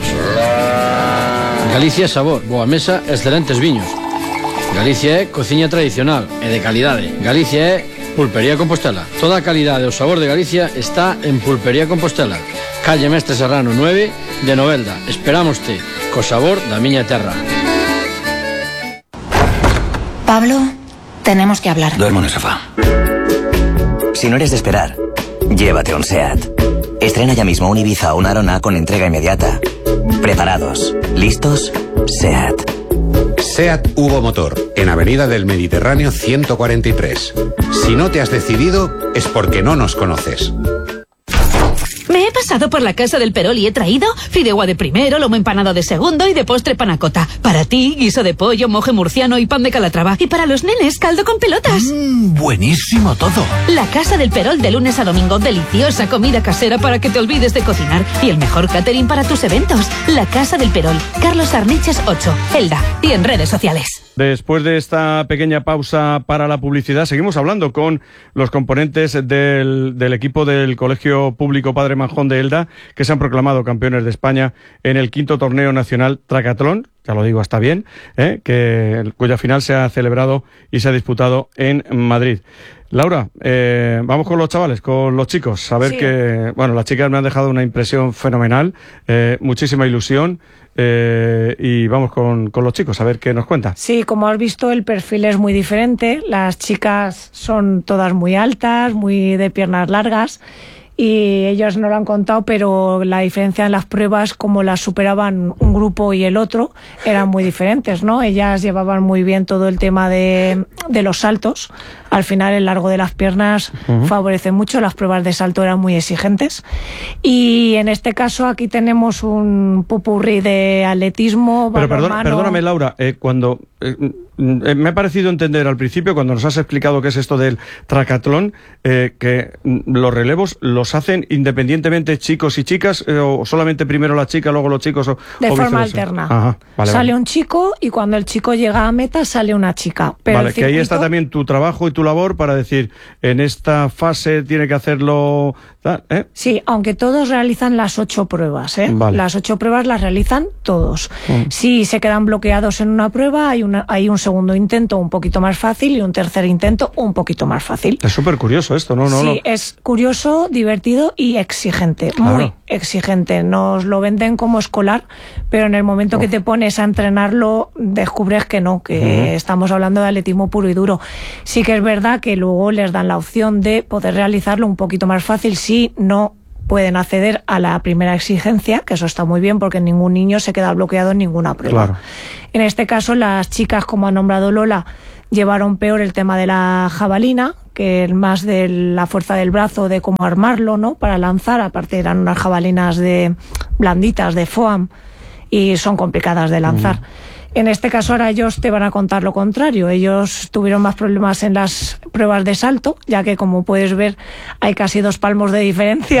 Galicia é sabor, boa mesa, excelentes viños. Galicia é cociña tradicional e de calidade. Galicia é Pulpería Compostela. Toda a calidade e o sabor de Galicia está en Pulpería Compostela, calle Mestre Serrano nueve de Novelda. Esperámoste co sabor da miña terra. Pablo, tenemos que hablar. Duermo en el sofá. Si no eres de esperar, llévate un SEAT. Estrena ya mismo un Ibiza o una Arona con entrega inmediata. ¿Preparados? ¿Listos? SEAT. SEAT Hugo Motor, en Avenida del Mediterráneo ciento cuarenta y tres. Si no te has decidido, es porque no nos conoces. Me he pasado por la casa del Perol y he traído fideuá de primero, lomo empanado de segundo y de postre panacota. Para ti, guiso de pollo, moje murciano y pan de Calatrava. Y para los nenes, caldo con pelotas. Mmm, buenísimo todo. La casa del Perol de lunes a domingo. Deliciosa comida casera para que te olvides de cocinar. Y el mejor catering para tus eventos. La casa del Perol. Carlos Arniches ocho, Elda. Y en redes sociales. Después de esta pequeña pausa para la publicidad, seguimos hablando con los componentes del, del equipo del Colegio Público Padre Manjón de Elda, que se han proclamado campeones de España en el quinto torneo nacional Tracatlón, ya lo digo, está bien, ¿eh? que, cuya final se ha celebrado y se ha disputado en Madrid. Laura, eh, vamos con los chavales, con los chicos, a ver sí. que, bueno, las chicas me han dejado una impresión fenomenal, eh, muchísima ilusión, eh, y vamos con, con los chicos, a ver qué nos cuenta. Sí, como has visto, el perfil es muy diferente, las chicas son todas muy altas, muy de piernas largas, y ellos no lo han contado, pero la diferencia en las pruebas, como las superaban un grupo y el otro, eran muy diferentes, ¿no? Ellas llevaban muy bien todo el tema de, de los saltos. Al final el largo de las piernas uh-huh. favorece mucho, las pruebas de salto eran muy exigentes. Y en este caso aquí tenemos un popurrí de atletismo, Pero perdona, balonmano. perdóname, Laura, eh, cuando eh, eh, me ha parecido entender al principio, cuando nos has explicado qué es esto del tracatlón, eh, que los relevos los hacen independientemente chicos y chicas, eh, o solamente primero la chica, luego los chicos, o, de o forma viceversa. alterna. Ajá, vale, sale vale. un chico y cuando el chico llega a meta sale una chica. Pero vale, el que ahí circuito... está también tu trabajo y tu labor para decir, en esta fase tiene que hacerlo... ¿eh? Sí, aunque todos realizan las ocho pruebas, ¿eh? Vale. Las ocho pruebas las realizan todos. Mm. Si se quedan bloqueados en una prueba, hay, una, hay un segundo intento un poquito más fácil y un tercer intento un poquito más fácil. Es súper curioso esto, ¿no? no sí, no. es curioso, divertido y exigente, Claro. muy exigente. Nos lo venden como escolar, pero en el momento oh. que te pones a entrenarlo, descubres que no, que uh-huh. estamos hablando de atletismo puro y duro. Sí que es verdad que luego les dan la opción de poder realizarlo un poquito más fácil si no pueden acceder a la primera exigencia, que eso está muy bien porque ningún niño se queda bloqueado en ninguna prueba. Claro. En este caso, las chicas, como ha nombrado Lola, llevaron peor el tema de la jabalina, que es más de la fuerza del brazo, de cómo armarlo, ¿no? Para lanzar. Aparte eran unas jabalinas de blanditas, de foam, y son complicadas de lanzar. Mm. En este caso ahora ellos te van a contar lo contrario. Ellos tuvieron más problemas en las pruebas de salto, ya que como puedes ver hay casi dos palmos de diferencia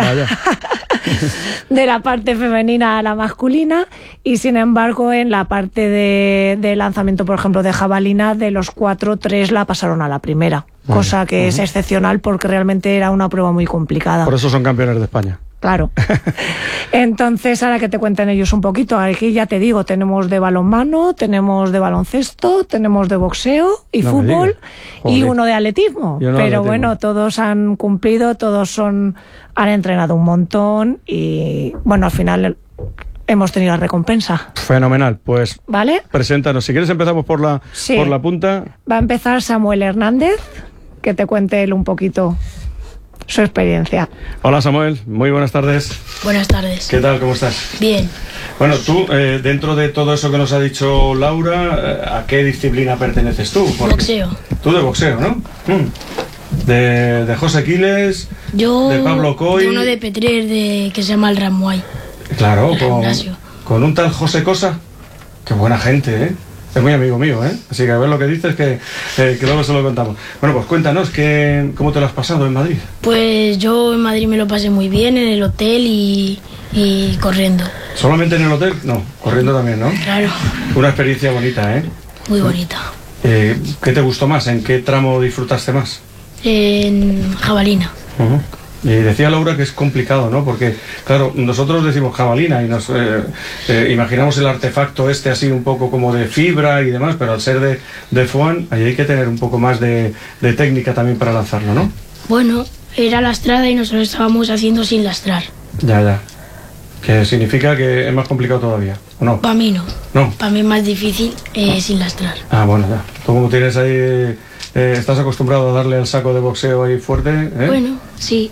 de la parte femenina a la masculina, y sin embargo en la parte de, de lanzamiento, por ejemplo, de jabalina, de los cuatro, tres la pasaron a la primera, vale. cosa que uh-huh. es excepcional porque realmente era una prueba muy complicada. Por eso son campeones de España. Claro. Entonces, ahora que te cuenten ellos un poquito, aquí ya te digo, tenemos de balonmano, tenemos de baloncesto, tenemos de boxeo y no fútbol y uno de atletismo. Pero atletismo. Bueno, todos han cumplido, todos son han entrenado un montón y bueno, al final hemos tenido la recompensa. Fenomenal, pues ¿vale? Preséntanos. Si quieres empezamos por la, sí. por la punta. Va a empezar Samuel Hernández, que te cuente él un poquito su experiencia. Hola Samuel, muy buenas tardes. Buenas tardes. ¿Qué tal? ¿Cómo estás? Bien. Bueno, tú, eh, dentro de todo eso que nos ha dicho Laura, eh, ¿a qué disciplina perteneces tú? Porque boxeo. Tú de boxeo, ¿no? Mm. De, de José Quiles, yo de Pablo Coy. De uno de Petrer, de, que se llama el Ramuay. Claro, con, con un tal José Cosa. Qué buena gente, ¿eh? Es muy amigo mío, ¿eh? Así que a ver lo que dices, que, eh, que luego se lo contamos. Bueno, pues cuéntanos, que, ¿cómo te lo has pasado en Madrid? Pues yo en Madrid me lo pasé muy bien, en el hotel y, y corriendo. ¿Solamente en el hotel? No, corriendo también, ¿no? Claro. Una experiencia bonita, ¿eh? Muy bonita. Eh, ¿Qué te gustó más? ¿En qué tramo disfrutaste más? En jabalina. Uh-huh. Y decía Laura que es complicado, ¿no? Porque, claro, nosotros decimos jabalina y nos eh, eh, imaginamos el artefacto este así un poco como de fibra y demás, pero al ser de, de foam, ahí hay que tener un poco más de, de técnica también para lanzarlo, ¿no? Bueno, era lastrada y nosotros estábamos haciendo sin lastrar. Ya, ya. Que significa que es más complicado todavía, ¿o no? Para mí no. No. Para mí es más difícil eh, no. sin lastrar. Ah, bueno, ya. Tú como tienes ahí... Eh, ¿Estás acostumbrado a darle al saco de boxeo ahí fuerte? ¿eh? Bueno, sí.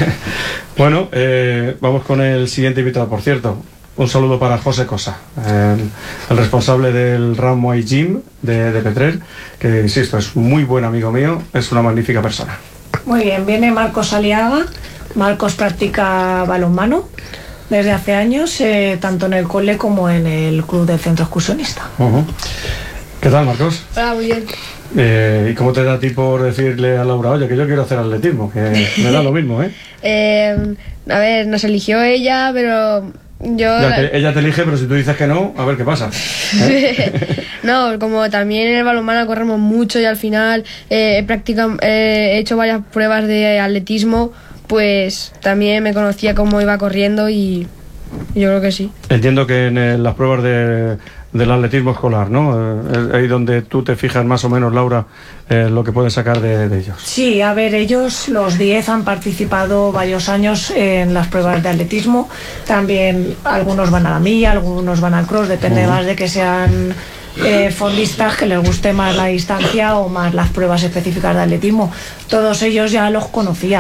Bueno, eh, vamos con el siguiente invitado, por cierto. Un saludo para José Cosa, eh, el responsable del Ramuay Gym de, de Petrer, que, insisto, es muy buen amigo mío, es una magnífica persona. Muy bien, viene Marcos Aliaga. Marcos practica balonmano desde hace años, eh, tanto en el cole como en el club del centro excursionista. Uh-huh. ¿Qué tal, Marcos? Hola, muy bien. Eh, ¿Y cómo te da a ti por decirle a Laura, oye, que yo quiero hacer atletismo? Que me da lo mismo, ¿eh? eh a ver, nos eligió ella, pero yo... Ya, te, ella te elige, pero si tú dices que no, a ver qué pasa. ¿eh? No, como también en el balonmano corremos mucho y al final eh, he, practicado, eh, he hecho varias pruebas de atletismo, pues también me conocía cómo iba corriendo y yo creo que sí. Entiendo que en eh, las pruebas de... del atletismo escolar, ¿no? Es ahí donde tú te fijas más o menos, Laura, eh, lo que puedes sacar de, de ellos. Sí, a ver, ellos, los diez, han participado varios años en las pruebas de atletismo. También algunos van a la milla, algunos van al cross, depende uh-huh. más de que sean eh, fondistas, que les guste más la distancia o más las pruebas específicas de atletismo. Todos ellos ya los conocía.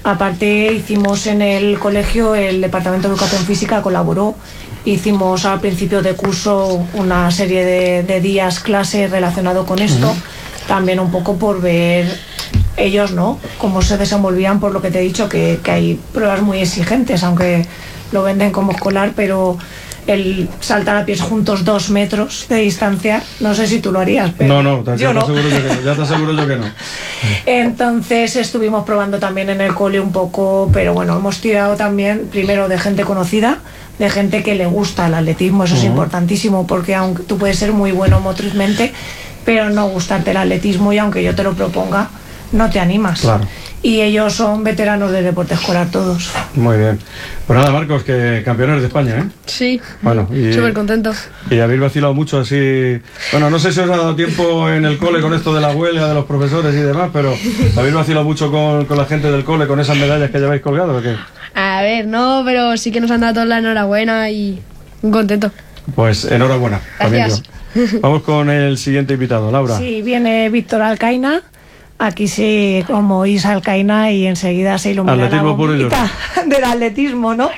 Aparte hicimos en el colegio, el Departamento de Educación Física colaboró, hicimos al principio de curso una serie de, de días, clases relacionado con esto, uh-huh. También un poco por ver ellos, ¿no?, cómo se desenvolvían, por lo que te he dicho, que, que hay pruebas muy exigentes, aunque lo venden como escolar, pero el saltar a pies juntos dos metros de distancia, no sé si tú lo harías, pero no, no, te, yo ya, no. Te aseguro yo que, ya te aseguro yo que no. Entonces estuvimos probando también en el cole un poco, pero bueno, hemos tirado también primero de gente conocida, de gente que le gusta el atletismo, eso uh-huh. es importantísimo, porque aunque tú puedes ser muy bueno motrizmente, pero no gustarte el atletismo, y aunque yo te lo proponga, no te animas. Claro. Y ellos son veteranos del deporte escolar todos. Muy bien. Pues nada, Marcos, que campeones de España, ¿eh? Sí, bueno, y, súper contentos. Y habéis vacilado mucho así... Bueno, no sé si os ha dado tiempo en el cole con esto de la huelga, de los profesores y demás, pero habéis vacilado mucho con, con la gente del cole, con esas medallas que lleváis colgado, ¿o qué? A ver, no, pero sí que nos han dado toda la enhorabuena y un contento. Pues enhorabuena. Gracias. También. Vamos con el siguiente invitado, Laura. Sí, viene Víctor Alcaina. Aquí sí, como Isa Alcaina, y enseguida se ilumina atletismo la bombita del atletismo, ¿no?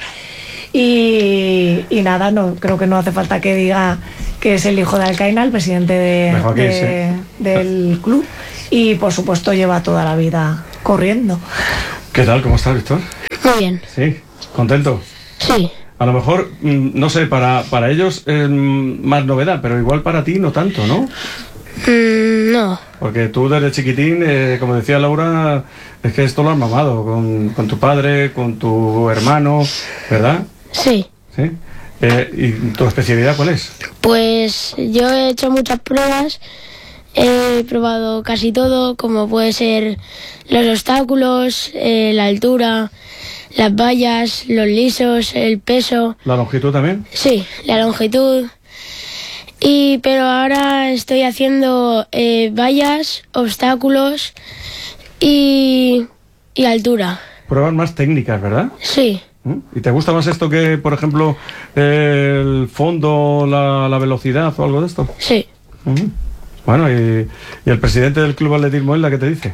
Y, y nada, no creo que no hace falta que diga que es el hijo de Alcaina, el presidente de, aquí, de, sí. del club, y por supuesto lleva toda la vida corriendo. ¿Qué tal? ¿Cómo estás, Víctor? Muy bien. ¿Sí? ¿Contento? Sí. A lo mejor, no sé, para, para ellos es más novedad, pero igual para ti no tanto, ¿no? Mm, no. Porque tú desde chiquitín, eh, como decía Laura, es que esto lo has mamado con, con tu padre, con tu hermano, ¿verdad? Sí. ¿Sí? Eh, ¿Y tu especialidad cuál es? Pues yo he hecho muchas pruebas, he probado casi todo, como puede ser los obstáculos, eh, la altura, las vallas, los lisos, el peso. ¿La longitud también? Sí, la longitud. Y pero ahora estoy haciendo eh, vallas, obstáculos y, y altura. Pruebas más técnicas, ¿verdad? Sí. ¿Y te gusta más esto que, por ejemplo, el fondo, la, la velocidad o algo de esto? Sí. Uh-huh. Bueno, y, y el presidente del Club Atletismo Elda, ¿qué te dice?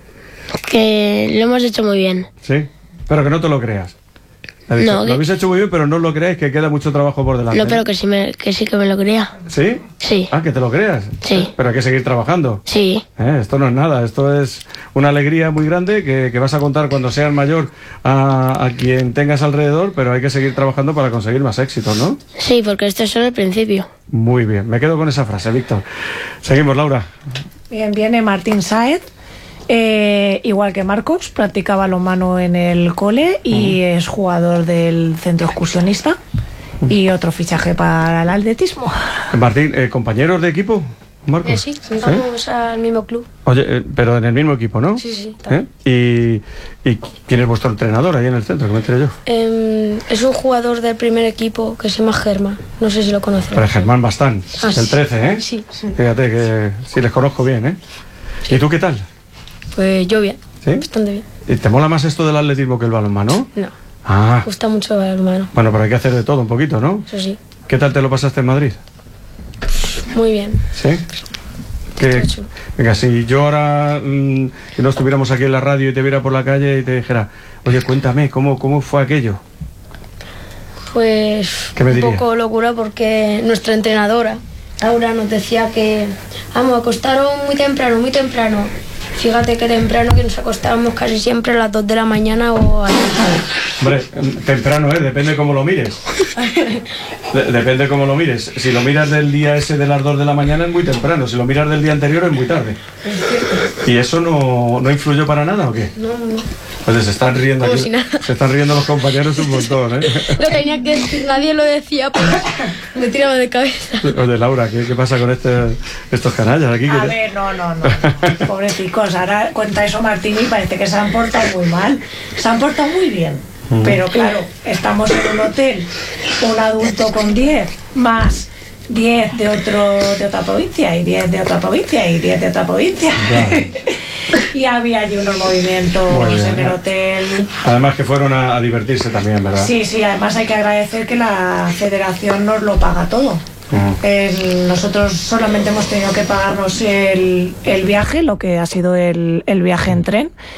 Que lo hemos hecho muy bien. Sí, pero que no te lo creas. Dice, no, lo que... habéis hecho muy bien, pero no lo creáis, que queda mucho trabajo por delante. No, pero que sí, me, que sí que me lo crea. ¿Sí? Sí. Ah, que te lo creas. Sí. Pero hay que seguir trabajando. Sí. ¿Eh? Esto no es nada, esto es una alegría muy grande que, que vas a contar cuando seas mayor a, a quien tengas alrededor, pero hay que seguir trabajando para conseguir más éxito, ¿no? Sí, porque esto es solo el principio. Muy bien, me quedo con esa frase, Víctor. Seguimos, Laura. Bien, viene Martín Sáez. Eh, igual que Marcos, practica balonmano en el cole y uh-huh. es jugador del centro excursionista uh-huh. y otro fichaje para el atletismo. Martín, eh, ¿compañeros de equipo, Marcos? Eh, sí, sí, vamos al mismo club. Oye, eh, pero en el mismo equipo, ¿no? Sí, sí. ¿Eh? ¿Y, ¿Y quién es vuestro entrenador ahí en el centro? Que me enteré yo. Eh, es un jugador del primer equipo que se llama Germán. No sé si lo conoces. Pero Germán Bastán, ah, del trece, ¿eh? Sí, sí. Fíjate que sí les conozco bien, ¿eh? Sí. ¿Y tú qué tal? Pues yo bien, ¿sí? Bastante bien. ¿Y te mola más esto del atletismo que el balonmano? No. Ah. Me gusta mucho el balonmano. Bueno, pero hay que hacer de todo un poquito, ¿no? Eso sí. ¿Qué tal te lo pasaste en Madrid? Muy bien. ¿Sí? Que, venga, si yo ahora mmm, si no estuviéramos aquí en la radio y te viera por la calle y te dijera, oye, cuéntame, ¿cómo, cómo fue aquello? Pues ¿qué me un diría? poco locura porque nuestra entrenadora, Laura, nos decía que vamos, acostaron muy temprano, muy temprano. Fíjate que temprano, que nos acostábamos casi siempre a las dos de la mañana o a las Hombre, temprano, ¿eh? Depende cómo lo mires. De- depende cómo lo mires. Si lo miras del día ese de las dos de la mañana es muy temprano. Si lo miras del día anterior es muy tarde. ¿Y eso no, no influyó para nada o qué? No, no. Pues se están riendo Como aquí. si nada. Se están riendo los compañeros un montón, ¿eh? Lo tenía que decir, nadie lo decía, pues me tiraba de cabeza. Oye, Laura, ¿qué, qué pasa con este, estos canallas aquí? A que- ver, no, no, no. Pobrecicos, ahora cuenta eso Martín y parece que se han portado muy mal. Se han portado muy bien. Mm. Pero claro, estamos en un hotel, un adulto con diez, más diez de otro de otra provincia, y diez de otra provincia, y diez de otra provincia. Y había allí unos movimientos Muy bien. en el hotel. Además que fueron a, a divertirse también, ¿verdad? Sí, sí, además hay que agradecer que la federación nos lo paga todo. Mm. El- nosotros solamente hemos tenido que pagarnos el, el viaje, lo que ha sido el, el viaje en tren,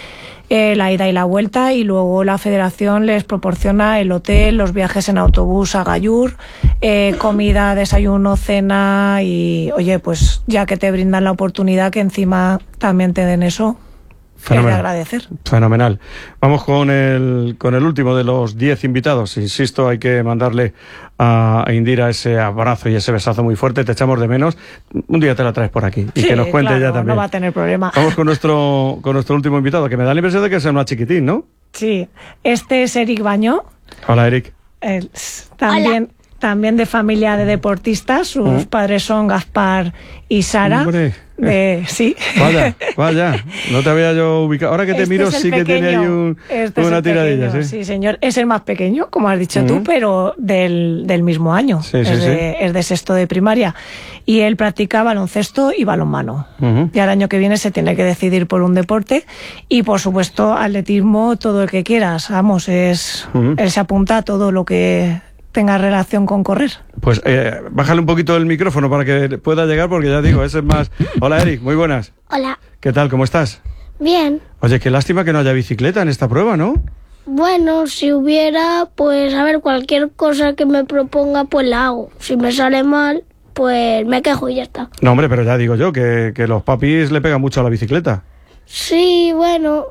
eh, la ida y la vuelta, y luego la federación les proporciona el hotel, los viajes en autobús a Gallur, eh, comida, desayuno, cena, y oye, pues ya que te brindan la oportunidad, que encima también te den eso, es de agradecer. Fenomenal. Vamos con el, con el último de los diez invitados. Insisto, hay que mandarle a Indira ese abrazo y ese besazo muy fuerte. Te echamos de menos. Un día te la traes por aquí y sí, que nos cuente claro, ya también. No va a tener problema. Vamos con nuestro, con nuestro último invitado, que me da la impresión de que es el más chiquitín, ¿no? Sí, este es Eric Bañó. Hola, Eric. Él, también... Hola. También de familia de deportistas, sus ¿Mm? padres son Gaspar y Sara. Hombre. De, sí. Vaya, vaya, no te había yo ubicado. Ahora que te este miro, es sí pequeño. que tiene ahí un, este una es tiradilla. Pequeño, ¿sí? sí, señor. Es el más pequeño, como has dicho ¿Mm? tú, pero del, del mismo año. Sí, es, sí, de, sí. es de sexto de primaria. Y él practica baloncesto y balonmano. Uh-huh. Ya el año que viene se tiene que decidir por un deporte. Y, por supuesto, atletismo, todo el que quieras. Vamos, es uh-huh. él se apunta a todo lo que tenga relación con correr. Pues eh, bájale un poquito el micrófono para que pueda llegar, porque ya digo, ese es más... Hola, Eric, muy buenas. Hola. ¿Qué tal? ¿Cómo estás? Bien. Oye, qué lástima que no haya bicicleta en esta prueba, ¿no? Bueno, si hubiera, pues a ver, cualquier cosa que me proponga, pues la hago. Si me sale mal, pues me quejo y ya está. No, hombre, pero ya digo yo, que, que los papis le pegan mucho a la bicicleta. Sí, bueno,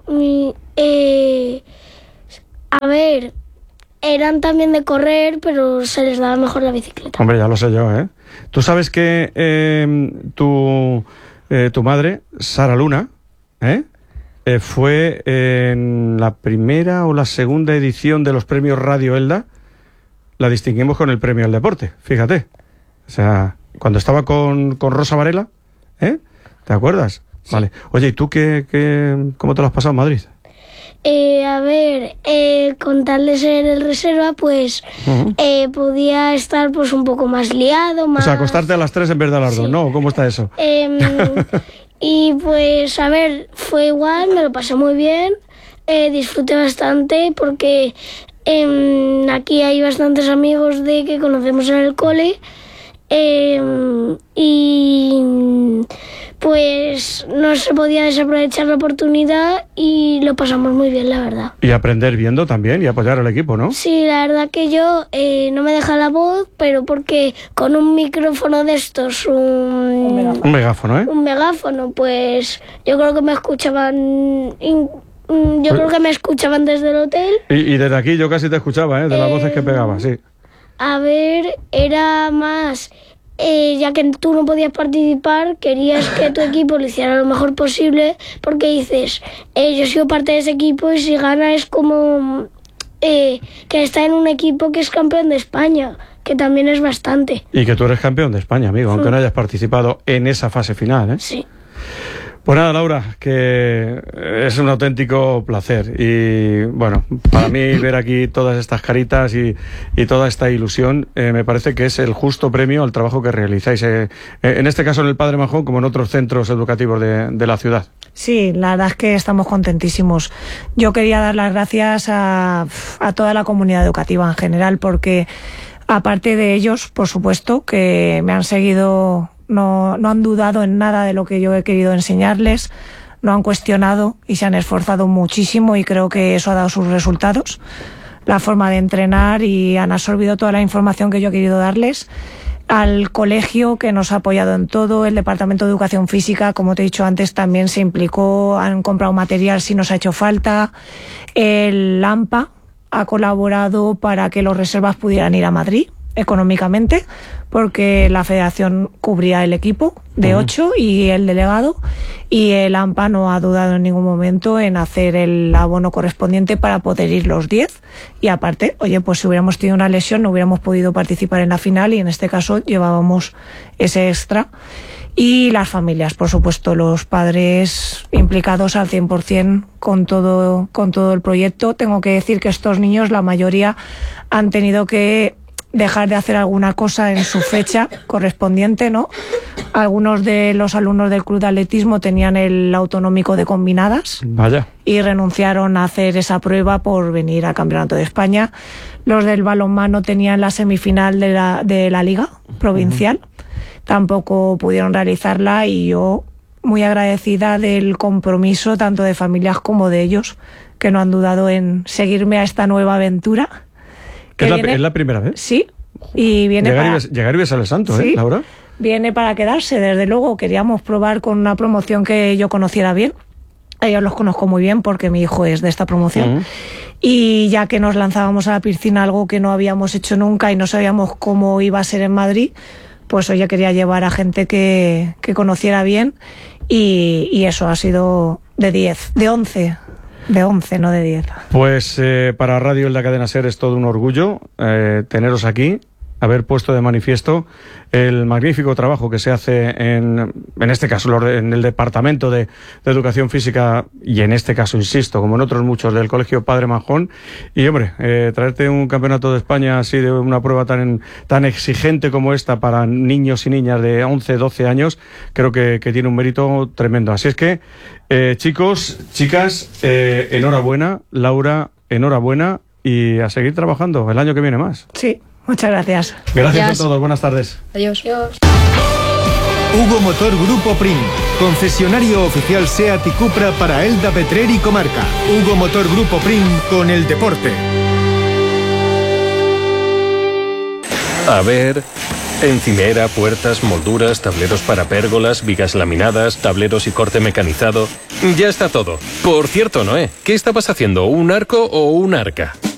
eh, a ver... Eran también de correr, pero se les daba mejor la bicicleta. Hombre, ya lo sé yo, ¿eh? Tú sabes que eh, tu, eh, tu madre, Sara Luna, ¿eh? Eh, fue en la primera o la segunda edición de los premios Radio Elda. La distinguimos con el premio al deporte, fíjate. O sea, cuando estaba con, con Rosa Varela, ¿eh? ¿Te acuerdas? Sí. Vale. Oye, ¿y tú qué, qué, cómo te lo has pasado en Madrid? Eh, a ver, eh, con tal de ser el reserva, pues uh-huh. eh, podía estar pues un poco más liado, más... O sea, acostarte a las tres en vez de a las sí. dos, ¿no? ¿Cómo está eso? Eh, y pues, a ver, fue igual, me lo pasé muy bien, eh, disfruté bastante porque eh, aquí hay bastantes amigos de que conocemos en el cole eh, y... pues no se podía desaprovechar la oportunidad y lo pasamos muy bien, la verdad. Y aprender viendo también y apoyar al equipo, ¿no? Sí, la verdad que yo eh, no me deja la voz, pero porque con un micrófono de estos, un, un, megáfono. un megáfono, ¿eh? Un megáfono, pues yo creo que me escuchaban... In, yo creo que me escuchaban desde el hotel. Y, y desde aquí yo casi te escuchaba, ¿eh? De las eh, voces que pegaba, sí. A ver, era más... Eh, ya que tú no podías participar, querías que tu equipo lo hiciera lo mejor posible, porque dices, eh, yo soy parte de ese equipo y si gana es como eh, que está en un equipo que es campeón de España, que también es bastante. Y que tú eres campeón de España, amigo, aunque no hayas participado en esa fase final, ¿eh? Sí. Pues nada, Laura, que es un auténtico placer y bueno, para mí ver aquí todas estas caritas y, y toda esta ilusión eh, me parece que es el justo premio al trabajo que realizáis, eh, en este caso en el Padre Manjón como en otros centros educativos de, de la ciudad. Sí, la verdad es que estamos contentísimos. Yo quería dar las gracias a, a toda la comunidad educativa en general porque aparte de ellos, por supuesto, que me han seguido... No, no han dudado en nada de lo que yo he querido enseñarles, no han cuestionado y se han esforzado muchísimo y creo que eso ha dado sus resultados, la forma de entrenar y han absorbido toda la información que yo he querido darles. Al colegio que nos ha apoyado en todo, el Departamento de Educación Física, como te he dicho antes, también se implicó, han comprado material si nos ha hecho falta, el AMPA ha colaborado para que los reservas pudieran ir a Madrid económicamente, porque la federación cubría el equipo de uh-huh. ocho y el delegado, y el AMPA no ha dudado en ningún momento en hacer el abono correspondiente para poder ir los diez, y aparte, oye, pues si hubiéramos tenido una lesión no hubiéramos podido participar en la final y en este caso llevábamos ese extra. Y las familias, por supuesto, los padres implicados al cien por ciento con todo, con todo el proyecto. Tengo que decir que estos niños, la mayoría, han tenido que dejar de hacer alguna cosa en su fecha correspondiente, ¿no? Algunos de los alumnos del club de atletismo tenían el autonómico de combinadas. Vaya. Y renunciaron a hacer esa prueba por venir al Campeonato de España. Los del balonmano tenían la semifinal de la, de la Liga Provincial. Uh-huh. Tampoco pudieron realizarla y yo muy agradecida del compromiso tanto de familias como de ellos, que no han dudado en seguirme a esta nueva aventura. ¿Es la, viene, ¿Es la primera vez? Sí, y viene llegar, para... y ves, llegar y besar el santo, Sí. ¿eh, Laura? Viene para quedarse, desde luego. Queríamos probar con una promoción que yo conociera bien. A ellos los conozco muy bien porque mi hijo es de esta promoción. Uh-huh. Y ya que nos lanzábamos a la piscina, algo que no habíamos hecho nunca y no sabíamos cómo iba a ser en Madrid, pues hoy ya quería llevar a gente que, que conociera bien. Y, y eso ha sido de diez, de once. De once, no de diez. Pues eh, para Radio El de Cadena Ser es todo un orgullo eh, teneros aquí, haber puesto de manifiesto el magnífico trabajo que se hace en, en este caso, en el Departamento de, de Educación Física y en este caso, insisto, como en otros muchos, del Colegio Padre Manjón. Y, hombre, eh, traerte un campeonato de España así de una prueba tan, tan exigente como esta para niños y niñas de once, doce años, creo que, que tiene un mérito tremendo. Así es que, eh, chicos, chicas, eh, enhorabuena. Laura, enhorabuena y a seguir trabajando el año que viene más. Sí. Muchas gracias. Gracias, gracias a todos. Buenas tardes. Adiós. Adiós. Hugo Motor Grupo Prim, concesionario oficial SEAT y Cupra para Elda, Petrer y Comarca. Hugo Motor Grupo Prim con el deporte. A ver... Encimera, puertas, molduras, tableros para pérgolas, vigas laminadas, tableros y corte mecanizado. Ya está todo. Por cierto, Noé, ¿qué estabas haciendo? ¿Un arco o un arca?